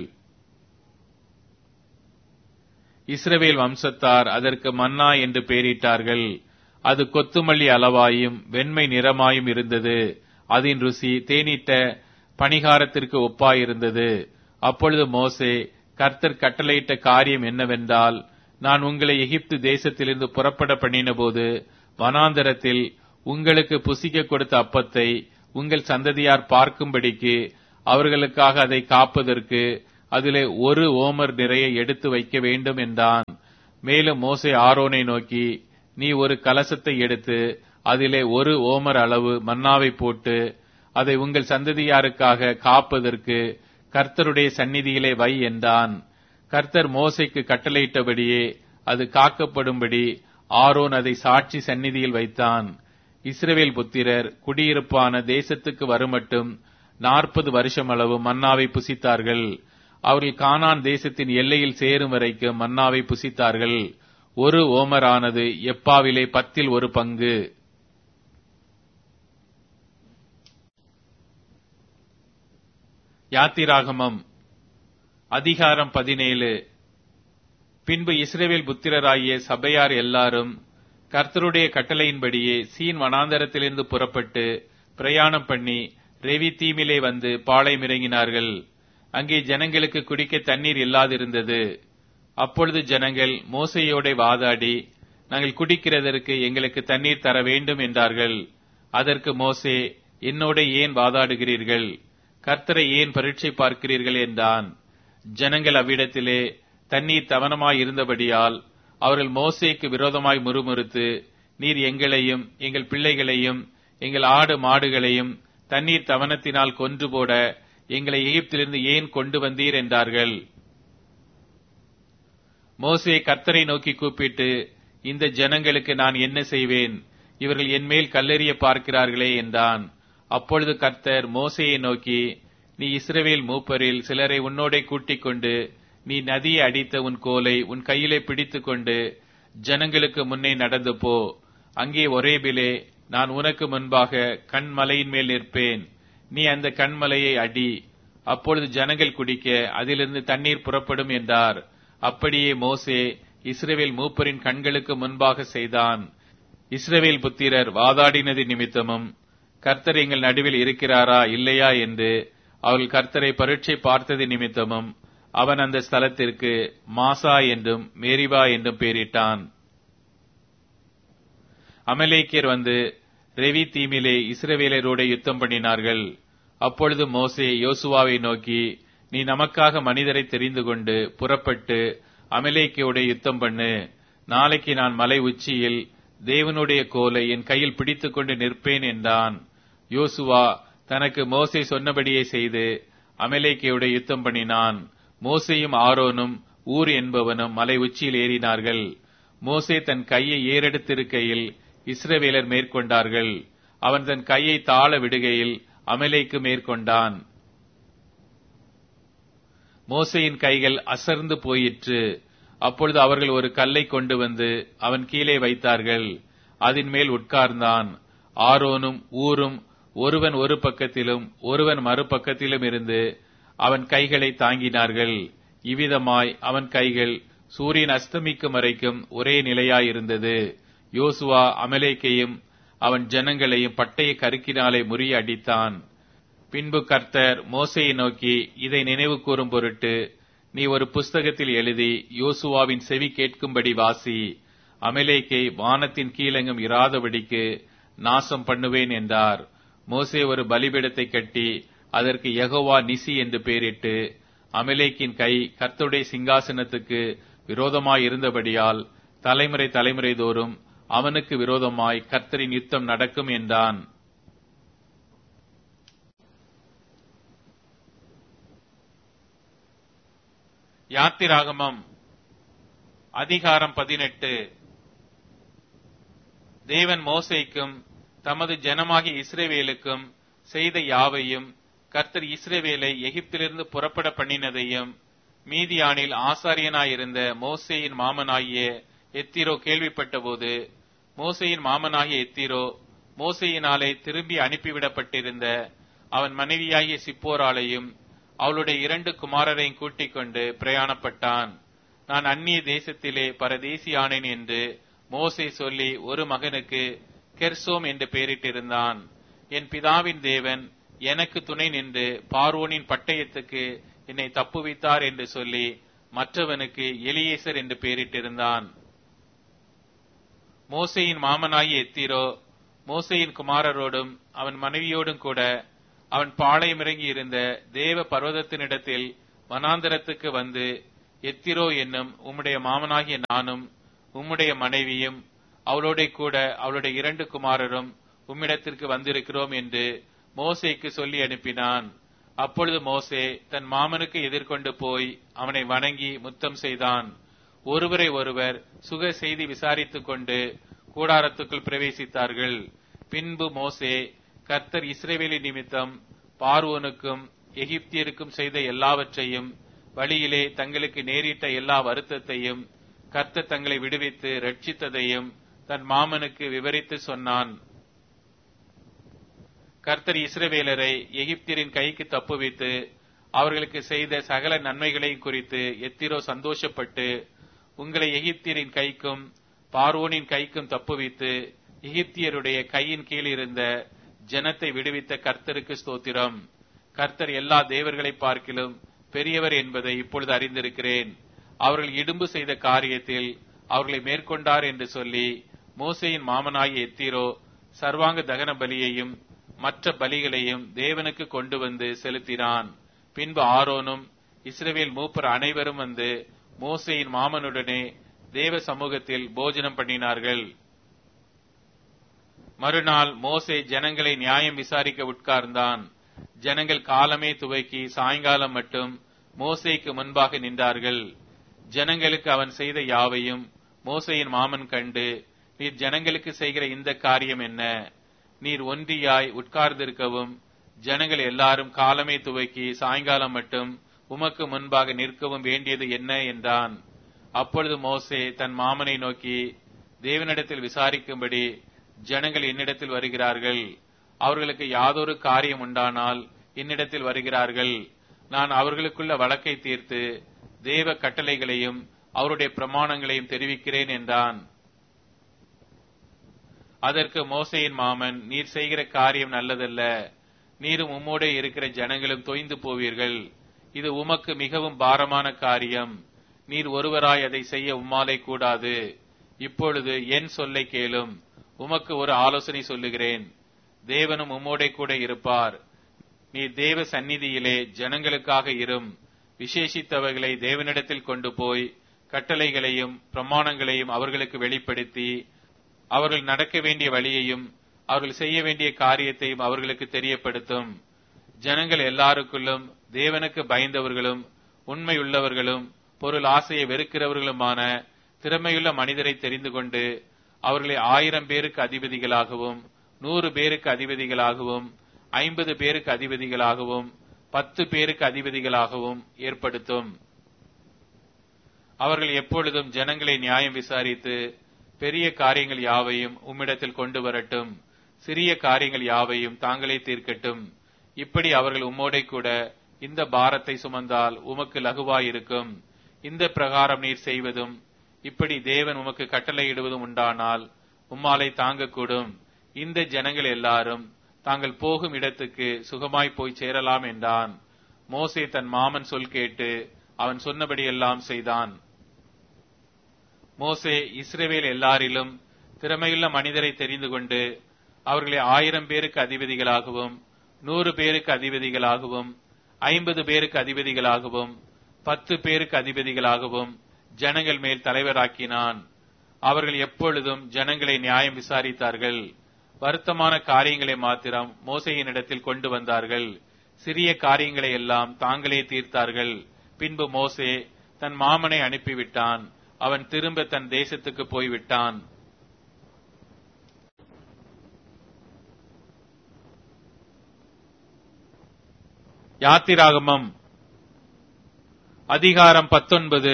இஸ்ரவேல் வம்சத்தார் அதற்கு மன்னா என்று பெயரிட்டார்கள். அது கொத்துமல்லி அளவாயும் வெண்மை நிறமாயும் இருந்தது. அதன் ருசி தேனிட்ட பணிகாரத்திற்கு ஒப்பாயிருந்தது. அப்பொழுது மோசே, கர்த்தர் கட்டளையிட்ட காரியம் என்னவென்றால், நான் உங்களை எகிப்து தேசத்திலிருந்து புறப்பட பண்ணின போது வனாந்தரத்தில் உங்களுக்கு புசிக்க கொடுத்த அப்பத்தை உங்கள் சந்ததியார் பார்க்கும்படிக்கு அவர்களுக்காக அதை காப்பதற்கு அதிலே 1 ஓமர் நிறைய எடுத்து வைக்க வேண்டும் என்றான். மேலும் மோசே ஆரோனை நோக்கி, நீ ஒரு கலசத்தை எடுத்து அதிலே 1 ஓமர் அளவு மன்னாவை போட்டு அதை உங்கள் சந்ததியாருக்காக காப்பதற்கு கர்த்தருடைய சந்நிதியிலே வை என்றான். கர்த்தர் மோசேக்கு கட்டளையிட்டபடியே அது காக்கப்படும்படி ஆரோன் அதை சாட்சி சந்நிதியில் வைத்தான். இஸ்ரவேல் புத்திரர் குடியிருப்பான தேசத்துக்கு வருமட்டும் 40 வருஷம் அளவு மன்னாவை புசித்தார்கள். அவர்கள் கானான் தேசத்தின் எல்லையில் சேரும் வரைக்கும் மன்னாவை புசித்தார்கள். 1 ஓமர் ஆனது எப்பாவிலே 10 1 பங்கு. யாத்திராகமம் அதிகாரம் 17. பின்பு இஸ்ரவேல் புத்திரராகிய சபையார் எல்லாரும் கர்த்தருடைய கட்டளையின்படியே சீன் வனாந்தரத்திலிருந்து புறப்பட்டு பிரயாணம் பண்ணி ரெவிதீமிலே வந்து பாளையம் இறங்கினார்கள். அங்கே ஜனங்களுக்கு குடிக்க தண்ணீர் இல்லாதிருந்தது. அப்பொழுது ஜனங்கள் மோசேயோட வாதாடி, நாங்கள் குடிக்கிறதற்கு எங்களுக்கு தண்ணீர் தர வேண்டும் என்றார்கள். அதற்கு மோசே, என்னோட ஏன் வாதாடுகிறீர்கள்? கர்த்தரை ஏன் பரீட்சை பார்க்கிறீர்கள் என்றான். ஜனங்கள் அவ்விடத்திலே தண்ணீர் தவனமாய் இருந்தபடியால் அவர்கள் மோசேக்கு விரோதமாய் முறுமுறுத்து, நீர் எங்களையும் எங்கள் பிள்ளைகளையும் எங்கள் ஆடு மாடுகளையும் தண்ணீர் தவனத்தினால் கொன்று போட எங்களை எகிப்திலிருந்து ஏன் கொண்டு வந்தீர் என்றார்கள். மோசே கர்த்தரை நோக்கி கூப்பிட்டு, இந்த ஜனங்களுக்கு நான் என்ன செய்வேன்? இவர்கள் என்மேல் கல்லெறிய பார்க்கிறார்களே என்றான். அப்பொழுது கர்த்தர் மோசேயை நோக்கி, நீ இஸ்ரவேல் மூப்பரில் சிலரை உன்னோடே கூட்டிக் கொண்டு நீ நதியை அடித்த உன் கோலை உன் கையிலே பிடித்துக் கொண்டு ஜனங்களுக்கு முன்னே நடந்து போ. அங்கே ஒரேபிலே நான் உனக்கு முன்பாக கண்மலையின் மேல் நிற்பேன். நீ அந்த கண்மலையை அடி. அப்பொழுது ஜனங்கள் குடிக்க அதிலிருந்து தண்ணீர் புறப்படும் என்றார். அப்படியே மோசே இஸ்ரவேல் மூப்பரின் கண்களுக்கு முன்பாக செய்தான். இஸ்ரவேல் புத்திரர் வாதாடினது நிமித்தமும் கர்த்தர் எங்கள் நடுவில் இருக்கிறாரா இல்லையா என்று அவர்கள் கர்த்தரை பரீட்சை பார்த்தது நிமித்தமும் அவன் அந்த ஸ்தலத்திற்கு மாசா என்றும் மேரிபா என்றும் பெயரிட்டான். அமலேக்கியர் வந்து ரெவிதீமிலே இஸ்ரவேலரோடு யுத்தம் பண்ணினார்கள். அப்பொழுது மோசே யோசுவாவை நோக்கி, நீ நமக்காக மனிதரை தெரிந்து கொண்டு புறப்பட்டு அமலேக்கியோட யுத்தம் பண்ணு. நாளைக்கு நான் மலை உச்சியில் தேவனுடைய கோலை என் கையில் பிடித்துக் கொண்டு நிற்பேன் என்றான். யோசுவா தனக்கு மோசே சொன்னபடியே செய்து அமலேக்கியோட யுத்தம் பண்ணினான். மோசேயும் ஆரோனும் ஊர் என்பவனும் மலை உச்சியில் ஏறினார்கள். மோசே தன் கையை ஏறெடுத்திருக்கையில் இஸ்ரவேலர் மேற்கொண்டார்கள். அவன் தன் கையை தாழ விடுகையில் அமலேக்கு மேற்கொண்டான். மோசேயின் கைகள் அசர்ந்து போயிற்று. அப்பொழுது அவர்கள் ஒரு கல்லை கொண்டு வந்து அவன் கீழே வைத்தார்கள். அதன் மேல் உட்கார்ந்தான். ஆரோனும் ஊரும் ஒருவன் ஒரு பக்கத்திலும் ஒருவன் மறுபக்கத்திலும் இருந்து அவன் கைகளை தாங்கினார்கள். இவ்விதமாய் அவன் கைகள் சூரியன் அஸ்தமிக்கும் வரைக்கும் ஒரே நிலையாயிருந்தது. யோசுவா அமலேக்கையும் அவன் ஜனங்களையும் பட்டய கருக்கினாலே முறிய அடித்தான். பின்பு கர்த்தர் மோசேயை நோக்கி, இதை நினைவு கூறும் பொருட்டு நீ ஒரு புஸ்தகத்தில் எழுதி யோசுவாவின் செவி கேட்கும்படி வாசி. அமலேக்கை வானத்தின் கீழெங்கும் இராதபடிக்கு நாசம் பண்ணுவேன் என்றார். மோசே ஒரு பலிபீடத்தை கட்டி அதற்கு யெகோவா நிசி என்று பெயரிட்டு, அமலேக்கின் கை கர்த்தருடைய சிங்காசனத்துக்கு விரோதமாய் இருந்தபடியால் தலைமுறை தலைமுறை தோறும் அவனுக்கு விரோதமாய் கர்த்தரின் யுத்தம் நடக்கும் என்றான். யாத்திராகமம் அதிகாரம் 18. தேவன் மோசேக்கும் தமது ஜனமாகிய இஸ்ரவேலுக்கும் செய்த யாவையும் கர்த்தர் இஸ்ரவேலை எகிப்திலிருந்து புறப்பட பண்ணினதையும் மீதியானில் ஆசாரியனாயிருந்த மோசேயின் மாமனாகிய எத்திரோ கேள்விப்பட்டபோது, மோசேயின் மாமனாகிய எத்திரோ மோசேயினாலே திரும்பி அனுப்பிவிடப்பட்டிருந்த அவன் மனைவியாகிய சிப்போராளையும் அவளுடைய 2 குமாரரையும் கூட்டிக் கொண்டு பிரயாணப்பட்டான். நான் அந்நிய தேசத்திலே பரதேசியானேன் என்று மோசே சொல்லி ஒரு மகனுக்கு கெர்சோம் என்று பெயரிட்டிருந்தான். என் பிதாவின் தேவன் எனக்கு துணை நின்று பார்வோனின் பட்டயத்துக்கு என்னை தப்புவித்தார் என்று சொல்லி மற்றவனுக்கு எலியேசர் என்று பெயரிட்டிருந்தான். மோசேயின் மாமனாகிய எத்திரோ மோசேயின் குமாரரோடும் அவன் மனைவியோடும் கூட அவன் பாளையம் இறங்கி இருந்த தேவ பர்வதத்தினிடத்தில் வனாந்தரத்துக்கு வந்து, எத்திரோ என்னும் உம்முடைய மாமனாகிய நானும் உம்முடைய மனைவியும் அவளோட கூட அவளுடைய 2 குமாரரும் உம்மிடத்திற்கு வந்திருக்கிறோம் என்று மோசேக்கு சொல்லி அனுப்பினான். அப்பொழுது மோசே தன் மாமனுக்கு எதிர்கொண்டு போய் அவனை வணங்கி முத்தம் செய்தான். ஒருவரை ஒருவர் சுக செய்தி விசாரித்துக் கொண்டு கூடாரத்துக்குள் பிரவேசித்தார்கள். பின்பு மோசே கர்த்தர் இஸ்ரவேலின் நிமித்தம் பார்வோனுக்கும் எகிப்தியருக்கும் செய்த எல்லாவற்றையும், வழியிலே தங்களுக்கு நேரிட்ட எல்லா வருத்தத்தையும், கர்த்தர் தங்களை விடுவித்து ரட்சித்ததையும் தன் மாமனுக்கு விவரித்து சொன்னான். கர்த்தர் இஸ்ரவேலரை எகிப்தியரின் கைக்கு தப்புவித்து அவர்களுக்கு செய்த சகல நன்மைகளையும் குறித்து எத்திரோ சந்தோஷப்பட்டு, உங்களை எகிப்தியரின் கைக்கும் பார்வோனின் கைக்கும் தப்புவித்து எகிப்தியருடைய கையின் கீழ் இருந்த ஜனத்தை விடுவித்த கர்த்தருக்கு ஸ்தோத்திரம். கர்த்தர் எல்லா தேவர்களை பார்க்கிலும் பெரியவர் என்பதை இப்பொழுது அறிந்திருக்கிறேன். அவர்கள் இடும்பு செய்த காரியத்தில் அவர்களை மேற்கொண்டார் என்று சொல்லி மோசேயின் மாமனாகிய எத்திரோ சர்வாங்க தகன பலியையும் மற்ற பலிகளையும் தேவனுக்கு கொண்டு வந்து செலுத்தினான். பின்பு ஆரோனும் இஸ்ரவேல் மூப்பர் அனைவரும் வந்து மோசேயின் மாமனுடனே தேவ சமூகத்தில் போஜனம் பண்ணினார்கள். மறுநாள் மோசே ஜனங்களை நியாயம் விசாரிக்க உட்கார்ந்தான். ஜனங்கள் காலமே துவக்கி சாயங்காலம் மட்டும் மோசேக்கு முன்பாக நின்றார்கள். ஜனங்களுக்கு அவன் செய்த யாவையும் மோசேயின் மாமன் கண்டு, நீர் ஜனங்களுக்கு செய்கிற இந்த காரியம் என்ன? நீர் ஒன்றியாய் உட்கார்ந்திருக்கவும் ஜனங்கள் எல்லாரும் காலமே துவக்கி சாயங்காலம் மட்டும் உமக்கு முன்பாக நிற்கவும் வேண்டியது என்ன என்றான். அப்பொழுது மோசே தன் மாமனை நோக்கி, தேவனிடத்தில் விசாரிக்கும்படி ஜனங்கள் என்னிடத்தில் வருகிறார்கள். அவர்களுக்கு யாதொரு காரியம் உண்டானால் என்னிடத்தில் வருகிறார்கள். நான் அவர்களுக்குள்ள வழக்கை தீர்த்து தேவ கட்டளைகளையும் அவருடைய பிரமாணங்களையும் தெரிவிக்கிறேன் என்றான். அதற்கு மோசேயின் மாமன், நீர் செய்கிற காரியம் நல்லதல்ல. நீரும் உம்மோடே இருக்கிற ஜனங்களும் தொய்ந்து போவீர்கள். இது உமக்கு மிகவும் பாரமான காரியம். நீர் ஒருவராய் அதை செய்ய உம்மாலே கூடாது. இப்பொழுது என் சொல்லை கேளும். உமக்கு ஒரு ஆலோசனை சொல்லுகிறேன். தேவனும் உம்மோடே கூட இருப்பார். நீ தேவ சந்நிதியிலே ஜனங்களுக்காக இரும். விசேஷித்தவர்களை தேவனிடத்தில் கொண்டு போய் கட்டளைகளையும் பிரமாணங்களையும் அவர்களுக்கு வெளிப்படுத்தி, அவர்கள் நடக்க வேண்டிய வழியையும் அவர்கள் செய்ய வேண்டிய காரியத்தையும் அவர்களுக்கு தெரியப்படுத்தும். ஜனங்கள் எல்லாருக்குள்ளும் தேவனுக்கு பயந்தவர்களும் உண்மையுள்ளவர்களும் பொருள் ஆசையை வெறுக்கிறவர்களுமான திறமையுள்ள மனிதரை தெரிந்து கொண்டு அவர்களை 1000 பேருக்கு அதிபதிகளாகவும் 100 பேருக்கு அதிபதிகளாகவும் 50 பேருக்கு அதிபதிகளாகவும் 10 பேருக்கு அதிபதிகளாகவும் ஏற்படுத்தும். அவர்கள் எப்பொழுதும் ஜனங்களை நியாயம் விசாரித்து பெரிய காரியங்கள் யாவையும் உம்மிடத்தில் கொண்டு வரட்டும். சிறிய காரியங்கள் யாவையும் தாங்களே தீர்க்கட்டும். இப்படி அவர்கள் உம்மோடே கூட இந்த பாரத்தை சுமந்தால் உமக்கு லகுவாயிருக்கும். இந்த பிரகாரம் நீர் செய்வதும் இப்படி தேவன் உமக்கு கட்டளையிடுவதும் உண்டானால் உம்மாலை தாங்கக்கூடும். இந்த ஜனங்கள் எல்லாரும் தாங்கள் போகும் இடத்துக்கு சுகமாய் போய் சேரலாம் என்றான். மோசே தன் மாமன் சொல் கேட்டு அவன் சொன்னபடியெல்லாம் செய்தான். மோசே இஸ்ரவேல் எல்லாரிலும் திறமையுள்ள மனிதரை தெரிந்து கொண்டு அவர்களை 1000 பேருக்கு அதிபதிகளாகவும் 100 பேருக்கு அதிபதிகளாகவும் 50 பேருக்கு அதிபதிகளாகவும் 10 பேருக்கு அதிபதிகளாகவும் ஜனங்கள் மேல் தலைவராக்கினான். அவர்கள் எப்பொழுதும் ஜனங்களை நியாயம் விசாரித்தார்கள். வருத்தமான காரியங்களை மாத்திரம் மோசேயினிடத்தில் கொண்டு வந்தார்கள். சிறிய காரியங்களை எல்லாம் தாங்களே தீர்த்தார்கள். பின்பு மோசே தன் மாமனை அனுப்பிவிட்டான். அவன் திரும்ப தன் தேசத்துக்கு போய்விட்டான். யாத்திராகமம் அதிகாரம் 19.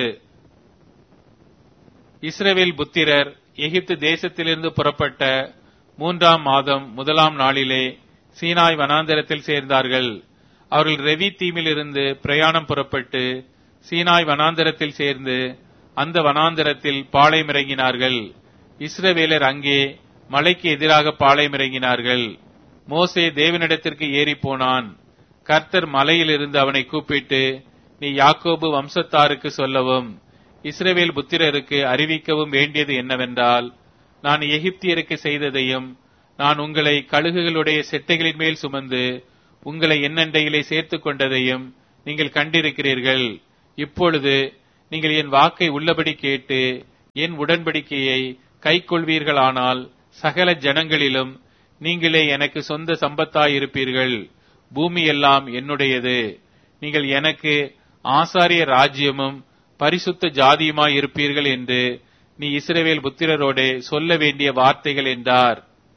இஸ்ரவேல் புத்திரர் எகிப்து தேசத்திலிருந்து புறப்பட்ட 3ஆம் மாதம் 1ஆம் நாளிலே சீனாய் வனாந்தரத்தில் சேர்ந்தார்கள். அவர்கள் ரெவி தீமிலிருந்து பிரயாணம் புறப்பட்டு சீனாய் வனாந்தரத்தில் சேர்ந்து அந்த வனாந்தரத்தில் பாளையமிறங்கினார்கள். இஸ்ரவேலர் அங்கே மலைக்கு எதிராக பாளையமிறங்கினார்கள். மோசே தேவனிடத்திற்கு ஏறி போனான். கர்த்தர் மலையிலிருந்து அவனை கூப்பிட்டு, நீ யாக்கோபு வம்சத்தாருக்கு சொல்லவும் இஸ்ரவேல் புத்திரருக்கு அறிவிக்கவும் வேண்டியது என்னவென்றால், நான் எகிப்தியருக்கு செய்ததையும் நான் உங்களை கழுகுகளுடைய செட்டைகளின் மேல் சுமந்து உங்களை எண்ணெண்டையிலே சேர்த்துக் கொண்டதையும் நீங்கள் கண்டிருக்கிறீர்கள். இப்பொழுது நீங்கள் என் வாக்கை உள்ளபடி கேட்டு என் உடன்படிக்கையை கைக்கொள்வீர்களானால் சகல ஜனங்களிலும் நீங்களே எனக்கு சொந்த சம்பத்தாயிருப்பீர்கள். பூமி எல்லாம் என்னுடையது. நீங்கள் எனக்கு ஆசாரிய ராஜ்யமும் பரிசுத்த ஜாதியுமாய் இருப்பீர்கள் என்று நீ இஸ்ரவேல் புத்திரரோடே சொல்ல வேண்டிய வார்த்தைகள் என்றார்.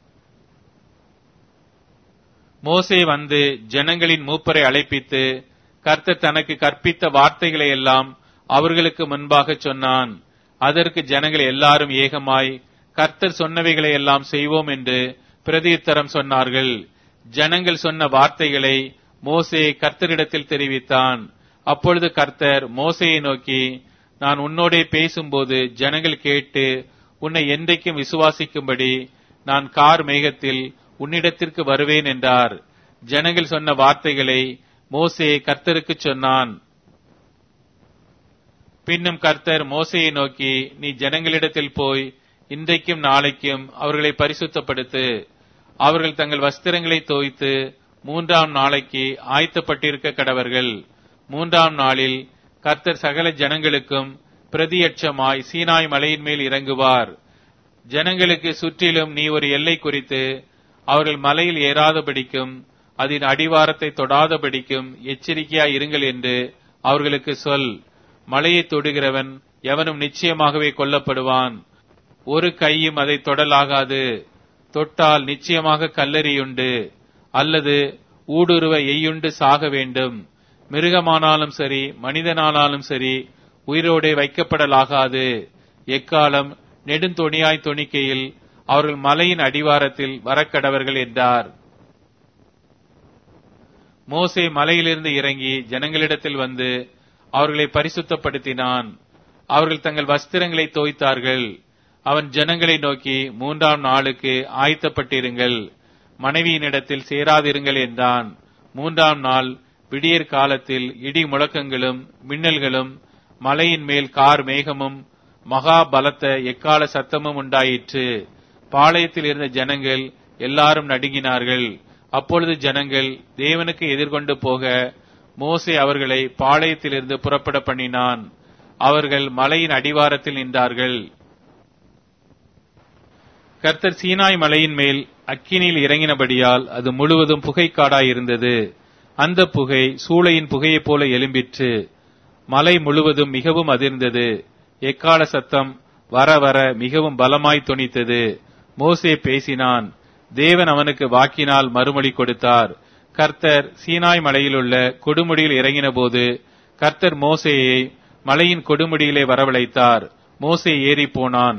மோசே வந்து ஜனங்களின் மூப்பரை அழைப்பித்து கர்த்தர் தனக்கு கற்பித்த வார்த்தைகளை எல்லாம் அவர்களுக்கு முன்பாக சொன்னான். அதற்கு ஜனங்கள் எல்லாரும் ஏகமாய் கர்த்தர் சொன்னவைகளை எல்லாம் செய்வோம் என்று பிரதியுத்தரம் சொன்னார்கள். ஜனங்கள் சொன்ன வார்த்தைகளை மோசே கர்த்தரிடத்தில் தெரிவித்தான். அப்பொழுது கர்த்தர் மோசேயை நோக்கி, நான் உன்னோடே பேசும்போது ஜனங்கள் கேட்டு உன்னை என்றைக்கும் விசுவாசிக்கும்படி நான் கார் மேகத்தில் உன்னிடத்திற்கு வருவேன் என்றார். ஜனங்கள் சொன்ன வார்த்தைகளை மோசே கர்த்தருக்கு சொன்னான். பின்னும் கர்த்தர் மோசேயை நோக்கி, நீ ஜனங்களிடத்தில் போய் இன்றைக்கும் நாளைக்கும் அவர்களை பரிசுத்தப்படுத்து. அவர்கள் தங்கள் வஸ்திரங்களை தோய்த்து 3ஆம் நாளைக்கு ஆயத்தப்பட்டிருக்க கடவர்கள். 3ஆம் நாளில் கர்த்தர் சகல ஜனங்களுக்கும் பிரதியட்சமாய் சீனாய் மலையின் மேல் இறங்குவார். ஜனங்களுக்கு சுற்றிலும் நீ ஒரு எல்லை குறித்து அவர்கள் மலையில் ஏறாதபடிக்கும் அதன் அடிவாரத்தை தொடாதபடிக்கும் எச்சரிக்கையாய் இருங்கள் என்று அவர்களுக்கு சொல். மலையை தொடுகிறவன் எவனும் நிச்சயமாகவே கொல்லப்படுவான். ஒரு கையும் அதை தொடலாகாது. தொட்டால் நிச்சயமாக கல்லெறியுண்டு அல்லது ஊடுருவ எய்யுண்டு சாக வேண்டும். மிருகமானாலும் சரி மனிதனானாலும் சரி உயிரோடே வைக்கப்படலாகாது. எக்காலம் நெடுந்தொணியாய் தொனிக்கையில் அவர்கள் மலையின் அடிவாரத்தில் வரக்கடவர்கள் என்றார். மோசே மலையிலிருந்து இறங்கி ஜனங்களிடத்தில் வந்து அவர்களை பரிசுத்தப்படுத்தினான். அவர்கள் தங்கள் வஸ்திரங்களை தோய்த்தார்கள். அவன் ஜனங்களை நோக்கி, 3ஆம் நாளுக்கு ஆயத்தப்பட்டிருங்கள், மனைவியினிடத்தில் சேராதிருங்கள் என்றான். 3ஆம் நாள் விடியற் காலத்தில் இடி முழக்கங்களும் மின்னல்களும் மலையின் மேல் கார் மேகமும் மகா பலத்த எக்கால சத்தமும் உண்டாயிற்று. பாளையத்தில் இருந்த ஜனங்கள் எல்லாரும் நடுங்கினார்கள். அப்பொழுது ஜனங்கள் தேவனுக்கு எதிர்கொண்டு போக மோசே அவர்களை பாளையத்திலிருந்து புறப்பட பண்ணினான். அவர்கள் மலையின் அடிவாரத்தில் நின்றார்கள். கர்த்தர் சீனாய் மலையின் மேல் அக்கினியில் இறங்கினபடியால் அது முழுவதும் புகைக்காடாயிருந்தது. அந்த புகை சூளையின் புகையைப் போல எழும்பிற்று. மலை முழுவதும் மிகவும் அதிர்ந்தது. எக்கால சத்தம் வர வர மிகவும் பலமாய் தொனித்தது. மோசே பேசினான். தேவன் அவனுக்கு வாக்கினால் மறுமொழி கொடுத்தார். கர்த்தர் சீனாய் மலையிலுள்ள கொடுமுடியில் இறங்கின போது கர்த்தர் மோசேயை மலையின் கொடுமுடியிலே வரவழைத்தார். மோசே ஏறி போனான்.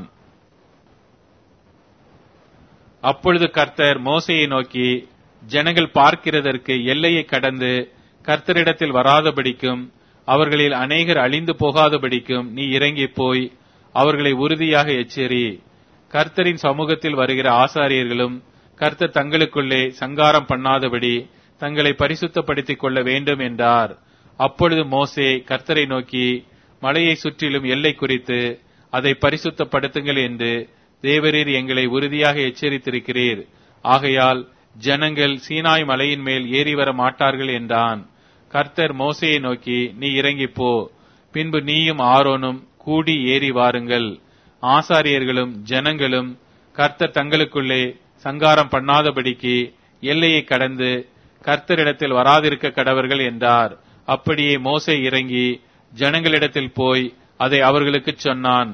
அப்பொழுது கர்த்தர் மோசேயை நோக்கி, ஜனங்கள் பார்க்கிறதற்கு எல்லையை கடந்து கர்த்தரிடத்தில் வராதபடிக்கும் அவர்களில் அநேகர் அழிந்து போகாதபடிக்கும் நீ இறங்கி போய் அவர்களை உறுதியாக எச்சரி. கர்த்தரின் சமூகத்தில் வருகிற ஆசாரியர்களும் கர்த்தர் தங்களுக்குள்ளே சங்காரம் பண்ணாதபடி தங்களை பரிசுத்தப்படுத்திக் கொள்ள வேண்டும் என்றார். அப்பொழுது மோசே கர்த்தரை நோக்கி, மலையை சுற்றிலும் எல்லை குறித்து அதை பரிசுத்தப்படுத்துங்கள் என்று தேவரீர் எங்களை உறுதியாக எச்சரித்திருக்கிறீர். ஆகையால் ஜனங்கள் சீனாய் மலையின் மேல் ஏறி வர மாட்டார்கள் என்றான். கர்த்தர் மோசேயை நோக்கி, நீ இறங்கி போ, பின்பு நீயும் ஆரோனும் கூடி ஏறி வாருங்கள். ஆசாரியர்களும் ஜனங்களும் கர்த்தர் தங்களுக்குள்ளே சங்காரம் பண்ணாதபடிக்கு எல்லையை கடந்து கர்த்தரிடத்தில் வராதிருக்க கடவர்கள் என்றார். அப்படியே மோசே இறங்கி ஜனங்களிடத்தில் போய் அதை அவர்களுக்கு சொன்னான்.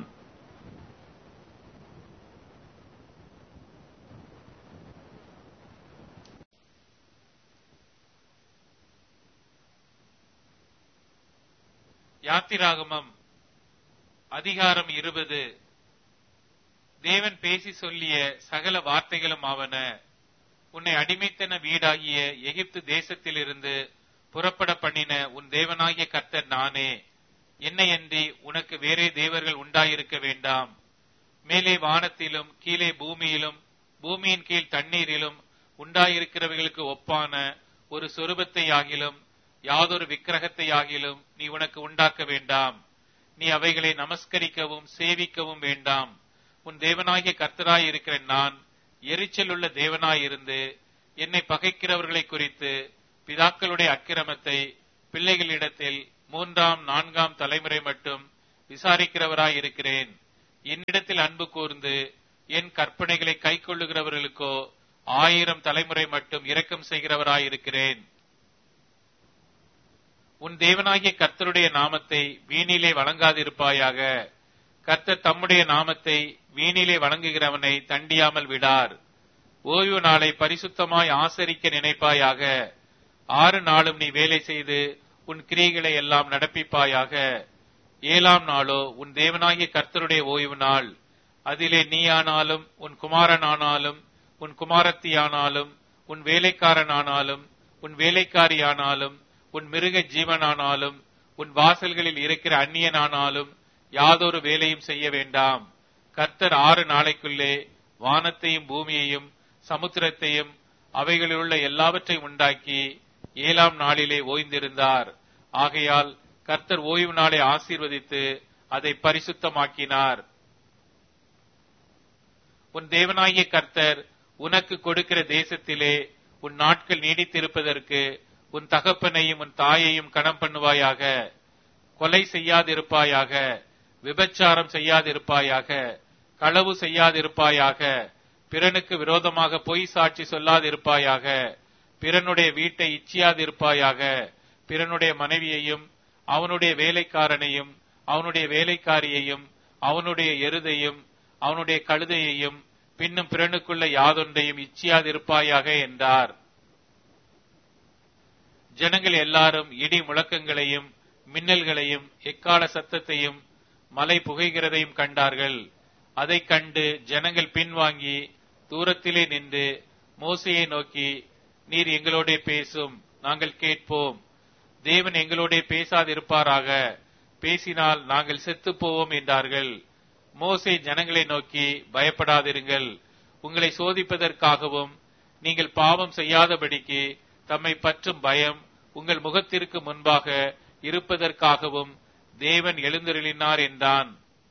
யாத்திராகமம் அதிகாரம் 20. தேவன் பேசி சொல்லிய சகல வார்த்தைகளும் ஆவன. உன்னை அடிமைத்தன வீடாகிய எகிப்து தேசத்திலிருந்து புறப்பட பண்ணின உன் தேவனாகிய கர்த்தர் நானே. என்னையன்றி உனக்கு வேறே தேவர்கள் உண்டாயிருக்க வேண்டாம். மேலே வானத்திலும் கீழே பூமியிலும் பூமியின் கீழ் தண்ணீரிலும் உண்டாயிருக்கிறவர்களுக்கு ஒப்பான ஒரு சொரூபத்தை ஆகிலும் யாதொரு விக்கிரகத்தை ஆகிலும் நீ உனக்கு உண்டாக்க வேண்டாம். நீ அவைகளை நமஸ்கரிக்கவும் சேவிக்கவும் வேண்டாம். உன் தேவனாகிய கர்த்தராய் இருக்கிற நான் எரிச்சலுள்ள தேவனாயிருந்து என்னை பகைக்கிறவர்களை குறித்து பிதாக்களுடைய அக்கிரமத்தை பிள்ளைகளிடத்தில் 3ஆம் 4ஆம் தலைமுறை மட்டும் விசாரிக்கிறவராயிருக்கிறேன். என்னிடத்தில் அன்பு கூர்ந்து என் கற்பனைகளை கைக்கொள்ளுகிறவர்களுக்கோ 1000 தலைமுறை மட்டும் இரக்கம் செய்கிறவராயிருக்கிறேன். உன் தேவனாகிய கர்த்தருடைய நாமத்தை வீணிலே வணங்காதிருப்பாயாக. கர்த்தர் தம்முடைய நாமத்தை வீணிலே வணங்குகிறவனை தண்டியாமல் விடார். ஓய்வு நாளை பரிசுத்தமாய் ஆசரிக்க நினைப்பாயாக. 6 நாளும் நீ வேலை செய்து உன் கிரியைகளை எல்லாம் நடப்பிப்பாயாக. 7ஆம் நாளோ உன் தேவனாகிய கர்த்தருடைய ஓய்வு நாள். அதிலே நீயானாலும் உன் குமாரனானாலும் உன் குமாரத்தியானாலும் உன் வேலைக்காரனானாலும் உன் வேலைக்காரியானாலும் உன் மிருக ஜீவனானாலும் உன் வாசல்களில் இருக்கிற அந்நியனானாலும் யாதொரு வேலையும் செய்ய வேண்டாம். கர்த்தர் 6 நாளைக்குள்ளே வானத்தையும் பூமியையும் சமுத்திரத்தையும் அவைகளிலுள்ள எல்லாவற்றையும் உண்டாக்கி 7ஆம் நாளிலே ஓய்ந்திருந்தார். ஆகையால் கர்த்தர் ஓய்வு நாளை ஆசீர்வதித்து அதை பரிசுத்தமாக்கினார். உன் தேவனாகிய கர்த்தர் உனக்கு கொடுக்கிற தேசத்திலே உன் நாட்கள் நீடித்திருப்பதற்கு உன் தகப்பனையும் உன் தாயையும் கனம் பண்ணுவாயாக. கொலை செய்யாதிருப்பாயாக. விபச்சாரம் செய்யாதிருப்பாயாக. களவு செய்யாதிருப்பாயாக. பிறனுக்கு விரோதமாக பொய் சாட்சி சொல்லாதிருப்பாயாக. பிறனுடைய வீட்டை இச்சியாதிருப்பாயாக. பிறனுடைய மனைவியையும் அவனுடைய வேலைக்காரனையும் அவனுடைய வேலைக்காரியையும் அவனுடைய எருதையும் அவனுடைய கழுதையையும் பின்னும் பிறனுக்குள்ள யாதொன்றையும் இச்சியாதிருப்பாயாக என்றார். ஜனங்கள் எல்லாரும் இடி முழக்கங்களையும் மின்னல்களையும் எக்கால சத்தத்தையும் மலை புகைகிறதையும் கண்டார்கள். அதை கண்டு ஜனங்கள் பின்வாங்கி தூரத்திலே நின்று மோசேயை நோக்கி, நீர் எங்களோட பேசும், நாங்கள் கேட்போம். தேவன் எங்களோட பேசாதிருப்பாராக. பேசினால் நாங்கள் செத்துப் போவோம் என்றார்கள். மோசே ஜனங்களை நோக்கி, பயப்படாதிருங்கள். உங்களை சோதிப்பதற்காகவும் நீங்கள் பாவம் செய்யாதபடிக்கு தம்மை பற்றும் பயம் உங்கள் முகத்திற்கு முன்பாக இருப்பதற்காகவும் தேவன் எழுந்தருளினார் என்றான்.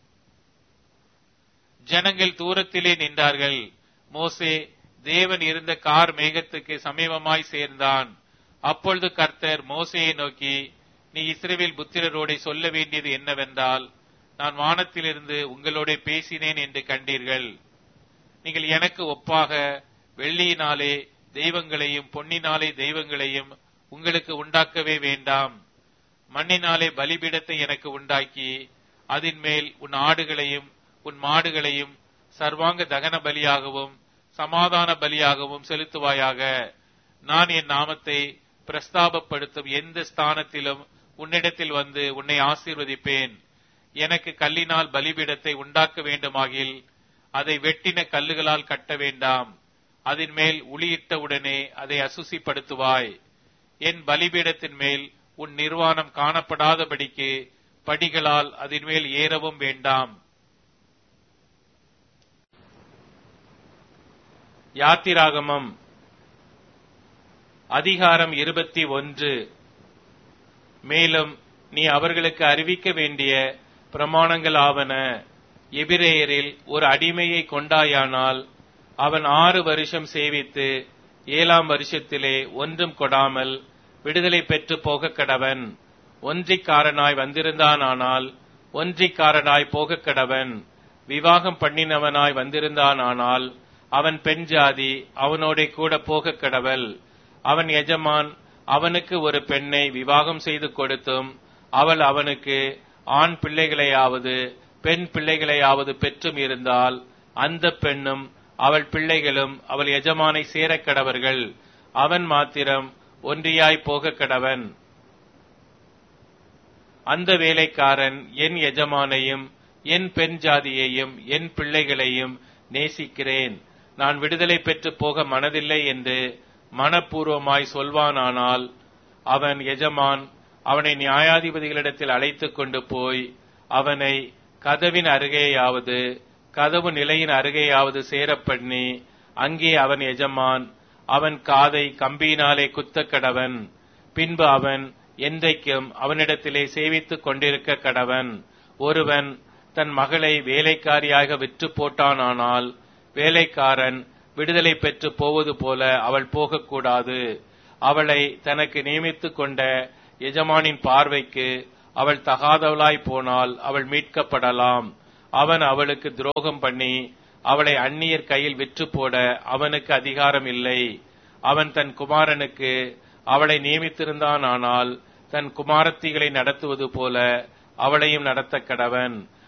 ஜனங்கள் தூரத்திலே நின்றார்கள். மோசே தேவன் இருந்த கார் மேகத்துக்கு சமீபமாய் சேர்ந்தான். அப்பொழுது கர்த்தர் மோசேயை நோக்கி, நீ இஸ்ரவேல் புத்திரரோட சொல்ல வேண்டியது என்னவென்றால், நான் வானத்திலிருந்து உங்களோட பேசினேன் என்று கண்டீர்கள். நீங்கள் எனக்கு ஒப்பாக வெள்ளியினாலே தெய்வங்களையும் பொன்னினாலே தெய்வங்களையும் உங்களுக்கு உண்டாக்கவே வேண்டாம். மண்ணினாலே பலிபீடத்தை எனக்கு உண்டாக்கி அதன் மேல் உன் ஆடுகளையும் உன் மாடுகளையும் சர்வாங்க தகன பலியாகவும் சமாதான பலியாகவும் செலுத்துவாயாக. நான் என் நாமத்தை பிரஸ்தாபப்படுத்தும் எந்த ஸ்தானத்திலும் உன்னிடத்தில் வந்து உன்னை ஆசீர்வதிப்பேன். எனக்கு கல்லினால் பலிபீடத்தை உண்டாக்க வேண்டுமாகில் அதை வெட்டின கல்லுகளால் கட்ட வேண்டாம். அதன் மேல் உளியிட்ட உடனே அதை அசுசிப்படுத்துவாய். என் பலிபீடத்தின் மேல் உன் நிர்வாணம் காணப்படாதபடிக்கு படிகளால் அதன் மேல் ஏறவும் வேண்டாம். யாத்திராகமம் அதிகாரம் 21. மேலும் நீ அவர்களுக்கு அறிவிக்க வேண்டிய பிரமாணங்கள் ஆவன. எபிரேயரில் ஒரு அடிமையை கொண்டாயானால் அவன் 6 வருஷம் சேவித்து 7ஆம் வருஷத்திலே ஒன்றும் கொடாமல் விடுதலை பெற்று போக கடவன். ஒன்றிக்காரனாய் வந்திருந்தானால் ஒன்றிக்காரனாய் போக கடவன். விவாகம் பண்ணினவனாய் வந்திருந்தானால் அவன் பெண் ஜாதி அவனோட கூட போக கடவள். அவன் எஜமான் அவனுக்கு ஒரு பெண்ணை விவாகம் செய்து கொடுத்தும் அவள் அவனுக்கு ஆண் பிள்ளைகளையாவது பெண் பிள்ளைகளையாவது பெற்றும் இருந்தால் அந்த பெண்ணும் அவள் பிள்ளைகளும் அவள் எஜமானை சேரக் கடவர்கள். அவன் மாத்திரம் ஒன்றியாய் போக கடவன். அந்த வேலைக்காரன் என் எஜமானையும் என் பெண் ஜாதியையும் என் பிள்ளைகளையும் நேசிக்கிறேன், நான் விடுதலை பெற்று போக மனதில்லை என்று மனப்பூர்வமாய் சொல்வானானால் அவன் எஜமான் அவனை நியாயாதிபதிகளிடத்தில் அழைத்துக் கொண்டு போய் அவனை கதவின் அருகேயாவது கதவு நிலையின் அருகேயாவது சேரப்பண்ணி அங்கே அவன் எஜமான் அவன் காதை கம்பியினாலே குத்த கடவன். பின்பு அவன் என்றைக்கும் அவனிடத்திலே சேவித்துக் கொண்டிருக்க கடவன். ஒருவன் தன் மகளை வேலைக்காரியாக விற்று போட்டானால் வேலைக்காரன் விடுதலை பெற்று போவது போல அவள் போகக்கூடாது. அவளை தனக்கு நியமித்துக் கொண்ட எஜமானின் பார்வைக்கு அவள் தகாதவளாய் போனால் அவள் மீட்கப்படலாம். அவன் அவளுக்கு துரோகம் பண்ணி அவளை அந்நியர் கையில் விற்று போட அவனுக்கு அதிகாரம் இல்லை. அவன் தன் குமாரனுக்கு அவளை நியமித்திருந்தானால் தன் குமாரத்திகளை நடத்துவது போல அவளையும் நடத்த கடவன்.